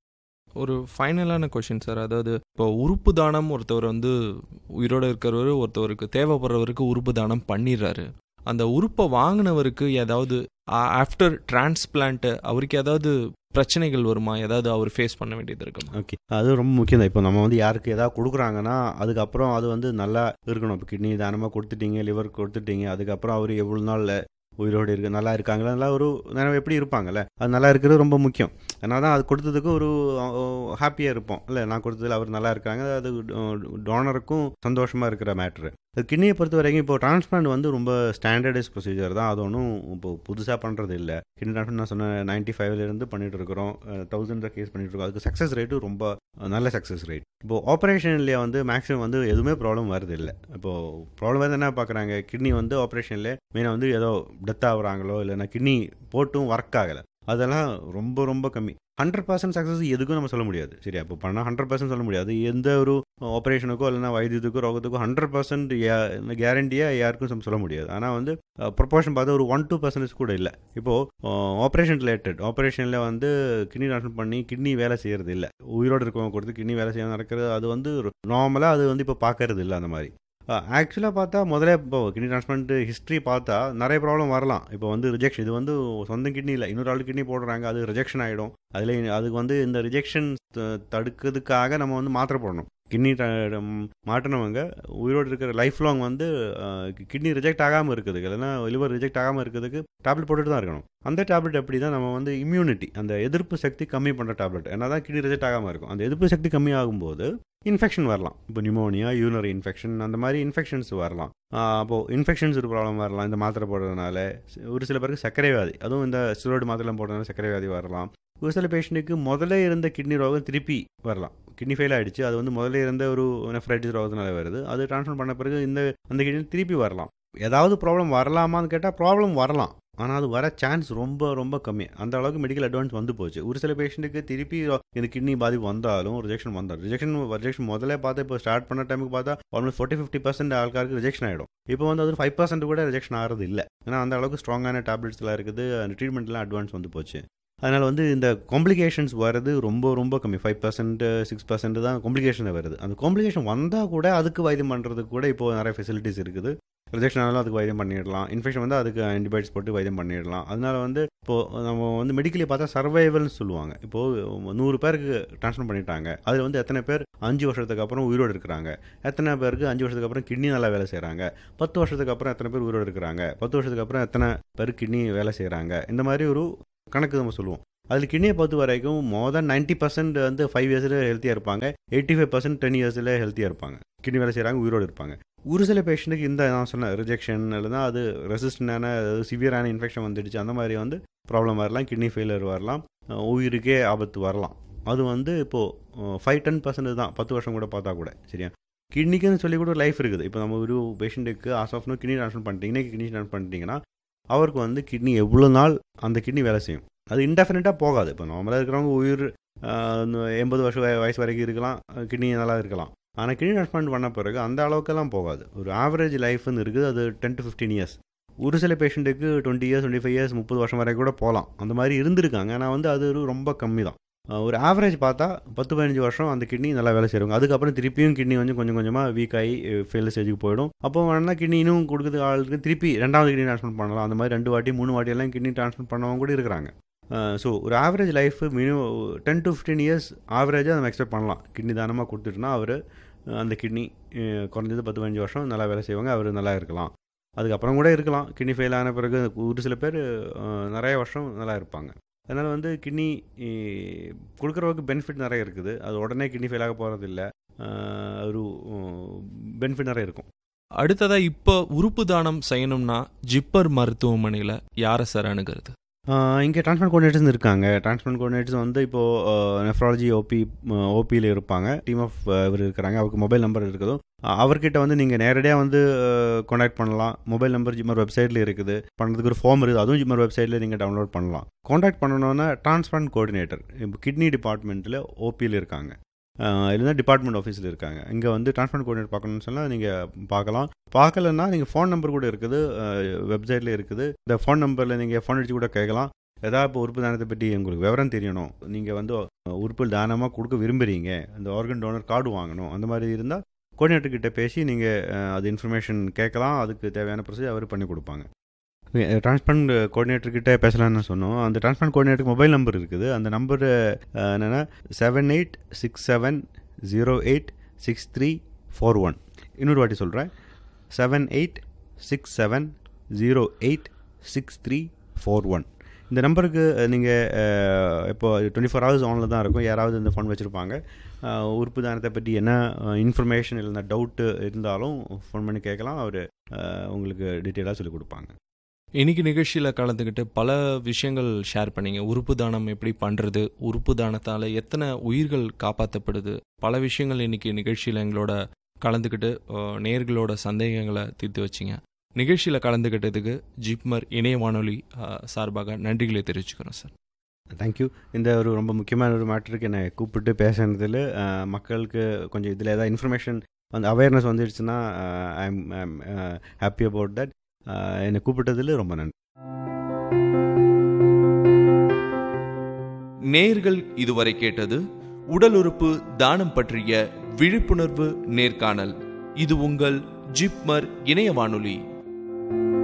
ஒரு ஃபைனலான கொஷின் சார், அதாவது இப்போ உறுப்பு தானம் ஒருத்தவர் வந்து உயிரோடு இருக்கிறவர் ஒருத்தவருக்கு தேவைப்படுறவருக்கு உறுப்பு தானம் பண்ணிடுறாரு, அந்த உறுப்பை வாங்கினவருக்கு ஏதாவது ஆஃப்டர் டிரான்ஸ்பிளான்ட்டு அவருக்கு ஏதாவது பிரச்சனைகள் வருமா, ஏதாவது அவர் ஃபேஸ் பண்ண வேண்டியது இருக்கும்? ஓகே, அது ரொம்ப முக்கியம் தான். இப்போ நம்ம வந்து யாருக்கு ஏதாவது கொடுக்குறாங்கன்னா அதுக்கப்புறம் அது வந்து நல்லா இருக்கணும். இப்போ கிட்னி தானமாக கொடுத்துட்டீங்க, லிவர் கொடுத்துட்டீங்க, அதுக்கப்புறம் அவர் எவ்வளோ நாளில் உயிரோடு இருக்கு, நல்லா இருக்காங்களா, நல்லா ஒரு நேரம் எப்படி இருப்பாங்கல்ல, அது நல்லா இருக்கிறது ரொம்ப முக்கியம். அதனால தான் அது கொடுத்ததுக்கு ஒரு ஹாப்பியாக இருப்போம் இல்லை, நான் கொடுத்ததில் அவர் நல்லா இருக்காங்க, அது டோனருக்கும் சந்தோஷமாக இருக்கிற மேட்ரு. அது கிட்னியை பொறுத்த வரைக்கும் இப்போ டிரான்ஸ்பிளான்ட் வந்து ரொம்ப ஸ்டாண்டர்டைஸ் ப்ரொசீஜர் தான், அது ஒன்றும் இப்போ புதுசாக பண்ணுறது இல்லை. கிட்னி டிரான்ஸ்பிளான்ட் நான் சொன்ன 95 பண்ணிட்டு இருக்கிறோம், 1000 கேஸ் பண்ணிட்டு இருக்கோம். அதுக்கு சக்ஸஸ் ரேட்டு ரொம்ப நல்ல சக்ஸஸ் ரேட். இப்போது ஆப்ரேஷன்லேயே வந்து மேக்ஸிமம் வந்து எதுவுமே ப்ராப்ளம் வருது இல்லை. இப்போது ப்ராப்ளம் வந்து என்ன பார்க்குறாங்க, கிட்னி வந்து ஆப்ரேஷன்லேயே மெயினாக வந்து ஏதோ டெத் ஆகுறாங்களோ, இல்லைன்னா கிட்னி போட்டும் ஒர்க் ஆகலை, அதெல்லாம் ரொம்ப ரொம்ப கம்மி. 100% சக்ஸஸ் எதுக்கும் நம்ம சொல்ல முடியாது. சரியா, இப்போ பண்ணால் 100% சொல்ல முடியாது. எந்த ஒரு ஆப்ரேஷனுக்கோ இல்லைனா வைத்தியத்துக்கோ ரோகத்துக்கோ 100% கேரண்டியாக யாருக்கும் நம்ம சொல்ல முடியாது. ஆனால் வந்து ப்ரொபோர்ஷன் பார்த்தா ஒரு 1-2% கூட இல்லை. இப்போது ஆப்ரேஷன் ரிலேட்டட் ஆப்ரேஷனில் வந்து கிட்னி ட்ரான்ஸ்ஃபர் பண்ணி கிட்னி வேலை செய்கிறது இல்லை, உயிரோடு இருக்கவங்க கொடுத்து கிட்னி வேலை செய்ய நடக்கிறது, அது வந்து நார்மலாக அது வந்து இப்போ பார்க்கறது இல்லை. அந்த மாதிரி ஆக்சுவலாக பார்த்தா முதல்ல இப்போ கிட்னி டிரான்ஸ்பிளான்ட் ஹிஸ்ட்ரி பார்த்தா நிறைய ப்ராப்ளம் வரலாம். இப்போ வந்து ரிஜெக்ஷன், இது வந்து சொந்த கிட்னி இல்லை, இன்னொரு ஆள் கிட்னி போடுறாங்க, அது ரிஜெக்ஷன் ஆகிடும். அதில் அதுக்கு வந்து இந்த ரிஜெக்ஷன் தடுக்கிறதுக்காக நம்ம வந்து மாத்திரை போடணும். கிட்னி மாட்டினவங்க உயிரோடு இருக்கிற லைஃப் லாங் வந்து கிட்னி ரிஜெக்ட் ஆகாமல் இருக்குதுக்கு, இல்லைன்னா லிவர் ரிஜெக்ட் ஆகாமல் இருக்கிறதுக்கு டேப்லெட் போட்டுட்டு தான் இருக்கணும். அந்த டேப்லெட் எப்படி தான் நம்ம வந்து இம்யூனிட்டி, அந்த எதிர்ப்பு சக்தி கம்மி பண்ணுற டேப்லெட், என்ன தான் கிட்னி ரிஜெக்ட் ஆகாமல் இருக்கும். அந்த எதிர்ப்பு சக்தி கம்மி ஆகும்போது இன்ஃபெக்ஷன் வரலாம். இப்போ நிமோனியா, யூரினரி இன்ஃபெக்ஷன், அந்த மாதிரி இன்ஃபெக்ஷன்ஸ் வரலாம். அப்போது இன்ஃபெக்ஷன்ஸ் ஒரு ப்ராப்ளம் வரலாம் இந்த மாத்திரை போடுறதுனால. ஒரு சில பேருக்கு சர்க்கரை வியாதி, அதுவும் இந்த ஸ்டெராய்டு மாத்திரைலாம் போடுறதுனால சர்க்கரை வியாதி வரலாம். ஒரு சில பேஷண்ட்டுக்கு முதல்ல இருந்த கிட்னி ரோகம் திருப்பி வரலாம். கிட்னி ஃபெயில் ஆகிடுச்சு, அது வந்து முதல்ல இருந்த ஒரு நெஃப்ரைட்டிஸ் ரோகத்தினால வருது, அது ட்ரான்ஸ்ஃபர் பண்ண பிறகு அந்த கிட்னி திருப்பி வரலாம். ஏதாவது ப்ராப்ளம் வரலாமான்னு கேட்டால் ப்ராப்ளம் வரலாம், ஆனால் அது வர சான்ஸ் ரொம்ப ரொம்ப கம்மி. அந்த அளவுக்கு மெடிக்கல் அட்வான்ஸ் வந்து போச்சு. ஒரு சில பேஷண்ட்டுக்கு திருப்பி இந்த கிட்னி பாதிப்பு வந்தாலும் ரிஜெக்ஷன் முதல்ல பார்த்தா இப்போ ஸ்டார்ட் பண்ண டைமுக்கு பார்த்தா ஆல்மோஸ்ட் 40-50% ஆൾക്കാർക്ക് ரிஜெக்ஷன் ஆகிடும். இப்போ வந்து அது 5% கூட ரிஜெக்ஷன் ஆகிறது இல்லை, ஏன்னா அந்த அளவுக்கு ஸ்ட்ராங்கான டேப்லெட்ஸ்லாம் இருக்குது, அந்த ட்ரீட்மெண்ட்லாம் அட்வான்ஸ் வந்து போச்சு. அதனால் வந்து இந்த காம்ப்ளிகேஷன்ஸ் வர்றது ரொம்ப ரொம்ப கம்மி. 5% 6% தான் காம்ப்ளிகேஷன் வருது. அந்த காம்ப்ளிகேஷன் வந்தால் கூட அதுக்கு வைத்தியம் பண்ணுறதுக்கு கூட இப்போது நிறைய ஃபெசிலிட்டிஸ் இருக்குது. ரிஜெக்ஷன் ஆனாலும் அதுக்கு வைத்தியம் பண்ணிடலாம். இன்ஃபெக்ஷன் வந்து அதுக்கு ஆன்டிபயோட்டிக்ஸ் போட்டு வைத்தியம் பண்ணிடலாம். அதனால வந்து இப்போது நம்ம வந்து மெடிக்கலி பார்த்தா சர்வைவல்னு சொல்லுவாங்க. இப்போது 100 பேருக்கு ட்ரான்ஸ்ஃபர் பண்ணிட்டாங்க. அதில் வந்து எத்தனை பேர் 5 வருஷத்துக்கு அப்புறம் உயிரோடு இருக்கிறாங்க, எத்தனை பேருக்கு 5 வருஷத்துக்கு அப்புறம் கிட்னி நல்லா வேலை செய்கிறாங்க, 10 வருஷத்துக்கு அப்புறம் எத்தனை பேர் உயிரோடு இருக்கிறாங்க, 10 வருஷத்துக்கு அப்புறம் எத்தனை பேர் கிட்னி வேலை செய்கிறாங்க, இந்த மாதிரி ஒரு கணக்கு நம்ம சொல்லுவோம். அதில் கிட்னியை பொறுத்த வரைக்கும் மோர் தென் 90% வந்து 5 இயர்ஸில் ஹெல்த்தியாக இருப்பாங்க, 85% 10 இயர்ஸில் ஹெல்த்தியாக இருப்பாங்க, கிட்னி வேலை செய்கிறாங்க, உயிரோடு இருப்பாங்க. ஒரு சில பேஷண்ட்டுக்கு இந்த நான் சொன்ன ரிஜெக்ஷன் இல்லைனா அது ரெசிஸ்டண்டான சிவியரான இன்ஃபெக்ஷன் வந்துடுச்சு, அந்த மாதிரி வந்து ப்ராப்ளம் வரலாம், கிட்னி ஃபெயிலியர் வரலாம், உயிருக்கே ஆபத்து வரலாம். அது வந்து இப்போது 5-10% தான், 10 வருஷம் கூட பார்த்தா கூட. சரியா, கிட்னிக்குன்னு சொல்லி கூட ஒரு லைஃப் இருக்குது. இப்போ நம்ம ஒரு பேஷண்ட்டுக்கு as of no kidney transfer பண்ணிட்டீங்கன்னா, கிட்னி ட்ரான்ஸ்ஃபர் பண்ணிட்டீங்கன்னா அவருக்கு வந்து கிட்னி எவ்வளோ நாள் அந்த கிட்னி வேலை செய்யும், அது இன்டெஃபினட்டாக போகாது. இப்போ நார்மலாக இருக்கிறவங்க உயிர் 80 வருஷம் வயசு வரைக்கும் இருக்கலாம், கிட்னி நல்லா இருக்கலாம். ஆனால் கிட்னி ட்ரான்ஸ்பிளான்ட் பண்ண பிறகு அந்த அளவுக்கெல்லாம் போகாது. ஒரு ஆவரேஜ் லைஃப்னு இருக்குது, அது 10 to 15 இயர்ஸ். ஒரு சில பேஷண்ட்டுக்கு 20 இயர்ஸ் 25 இயர்ஸ் 30 வருஷம் வரைக்கும் கூட போகலாம், அந்த மாதிரி இருந்திருக்காங்க. ஆனால் வந்து அது ரொம்ப கம்மி தான். ஒரு ஆவரேஜ் பார்த்தா 10-15 வருஷம் அந்த கிட்னி நல்லா வேலை செய்வாங்க. அதுக்கப்புறம் திருப்பியும் கிட்னி வந்து கொஞ்சம் கொஞ்சமாக வீக் ஆகி ஃபெயில் ஸ்டேஜுக்கு போயிடும். அப்போ வேணா கிட்னி இன்னும் கொடுக்குறது ஆளுக்கு திருப்பி 2வது கிட்னி ட்ரான்ஸ்பிளான்ட் பண்ணலாம். அந்த மாதிரி 2 வாட்டி 3 வாட்டி எல்லாம் கிட்னி ட்ரான்ஸ்பிளான்ட் பண்ணவங்க கூட இருக்கிறாங்க. ஸோ ஒரு average life minimum 10 to 15 years ஆவரேஜாக நம்ம எக்ஸ்பெக்ட் பண்ணலாம். கிட்னி தானமாக கொடுத்துட்டுனா அவர் அந்த கிட்னி குறைஞ்சது 10-15 வருஷம் நல்லா வேலை செய்வாங்க, அவர் நல்லா இருக்கலாம். அதுக்கப்புறம் கூட இருக்கலாம். கிட்னி ஃபெயில் ஆன பிறகு ஒரு சில பேர் நிறைய வருஷம் நல்லா இருப்பாங்க. அதனால் வந்து கிட்னி கொடுக்குறவருக்கு பெனிஃபிட் நிறைய இருக்குது. அது உடனே கிட்னி ஃபெயில் ஆக போகிறது இல்லை, ஒரு பெனிஃபிட் நிறைய இருக்கும். அடுத்ததாக இப்போ உறுப்பு தானம் செய்யணும்னா ஜிப்மர் மருத்துவமனையில் யாரை சார் அணுகிறது? இங்கே டிரான்ஸ்பிளான்ட் கோஆர்டினேட்டர்ஸ் இருக்காங்க. டிரான்ஸ்பிளான்ட் கோஆர்டினேட்டர்ஸ் வந்து இப்போது நெஃப்ராலஜி ஓபியில் இருப்பாங்க. டீம் ஆஃப் இவர் இருக்கிறாங்க. அவருக்கு மொபைல் நம்பர் இருக்குதும், அவர்கிட்ட வந்து நீங்கள் நேரடியாக வந்து கான்டாக்ட் பண்ணலாம். மொபைல் நம்பர் ஜிப்மர் வெப்சைட்டில் இருக்குது, பண்ணுறதுக்கு ஒரு ஃபார்ம் இருக்குது, அதுவும் ஜிப்மர் வெப்சைட்டில் நீங்கள் டவுன்லோட் பண்ணலாம். கான்டாக்ட் பண்ணணுன்னா டிரான்ஸ்பிளான்ட் கோஆர்டினேட்டர் இப்போ கிட்னி டிபார்ட்மெண்ட்டில் ஓபியில் இருக்காங்க, இல்லைன்னா டிபார்ட்மெண்ட் ஆஃபீஸில் இருக்காங்க. இங்கே வந்து டிரான்ஸ்பிளான்ட் கோஆர்டினேட்டர் பார்க்கணுன்னு சொன்னால் நீங்கள் பார்க்கலன்னா நீங்கள் ஃபோன் நம்பர் கூட இருக்குது, வெப்சைட்டில் இருக்குது. இந்த ஃபோன் நம்பரில் நீங்கள் ஃபோன் அடித்து கூட கேட்கலாம். ஏதாவது இப்போ உறுப்பு தானத்தை பற்றி உங்களுக்கு விவரம் தெரியணும், நீங்கள் வந்து உறுப்பு தானமாக கொடுக்க விரும்புகிறீங்க, அந்த ஆர்கன் டோனர் கார்டு வாங்கணும், அந்த மாதிரி இருந்தால் கோஆர்டினேட்டர்கிட்ட பேசி நீங்கள் அது இன்ஃபர்மேஷன் கேட்கலாம். அதுக்கு தேவையான ப்ரொசீஜர் அவர் பண்ணி கொடுப்பாங்க. டிரான்ஸ்பிளான்ட் கோஆர்டினேட்டர்கிட்ட பேசலான்னு சொன்னோம். அந்த டிரான்ஸ்பிளான்ட் கோஆர்டினேட்டருக்கு மொபைல் நம்பர் இருக்குது. அந்த நம்பர் என்னென்னா 7867086341. இன்னொரு வாட்டி சொல்கிறேன், 7867086341. இந்த நம்பருக்கு நீங்கள் இப்போ 24 hours ஆனில் தான் இருக்கும். யாராவது இந்த ஃபோன் வச்சுருப்பாங்க, உறுப்பு தானத்தை பற்றி என்ன இன்ஃபர்மேஷன் இல்லைன்னா டவுட்டு இருந்தாலும் ஃபோன் பண்ணி கேட்கலாம். அவர் உங்களுக்கு டீட்டெயிலாக சொல்லிக் கொடுப்பாங்க. இன்னைக்கு நிகழ்ச்சியில் கலந்துக்கிட்டு பல விஷயங்கள் ஷேர் பண்ணீங்க. உறுப்பு தானம் எப்படி பண்ணுறது, உறுப்பு தானத்தால் எத்தனை உயிர்கள் காப்பாற்றப்படுது, பல விஷயங்கள் இன்னைக்கு நிகழ்ச்சியில் எங்களோட கலந்துக்கிட்டு நேயர்களோட சந்தேகங்களை தீர்த்து வச்சிங்க. நிகழ்ச்சியில் கலந்துக்கிட்டதுக்கு ஜிப்மர் இணைய வானொலி சார்பாக நன்றிகளை தெரிவிச்சுக்கிறோம் சார். தேங்க்யூ. இந்த ஒரு ரொம்ப முக்கியமான ஒரு மேட்டருக்கு என்னை கூப்பிட்டு பேசுனதில் மக்களுக்கு கொஞ்சம் இதில் ஏதாவது இன்ஃபர்மேஷன் வந்து அவேர்னஸ் வந்துடுச்சுன்னா I am happy about that. என்னை கூப்பிட்டதில் ரொம்ப நன்றி. நேயர்கள் இதுவரை கேட்டது உடல் உறுப்பு தானம் பற்றிய விழிப்புணர்வு நேர்காணல். இது உங்கள் ஜிப்மர் இணைய வானொலி.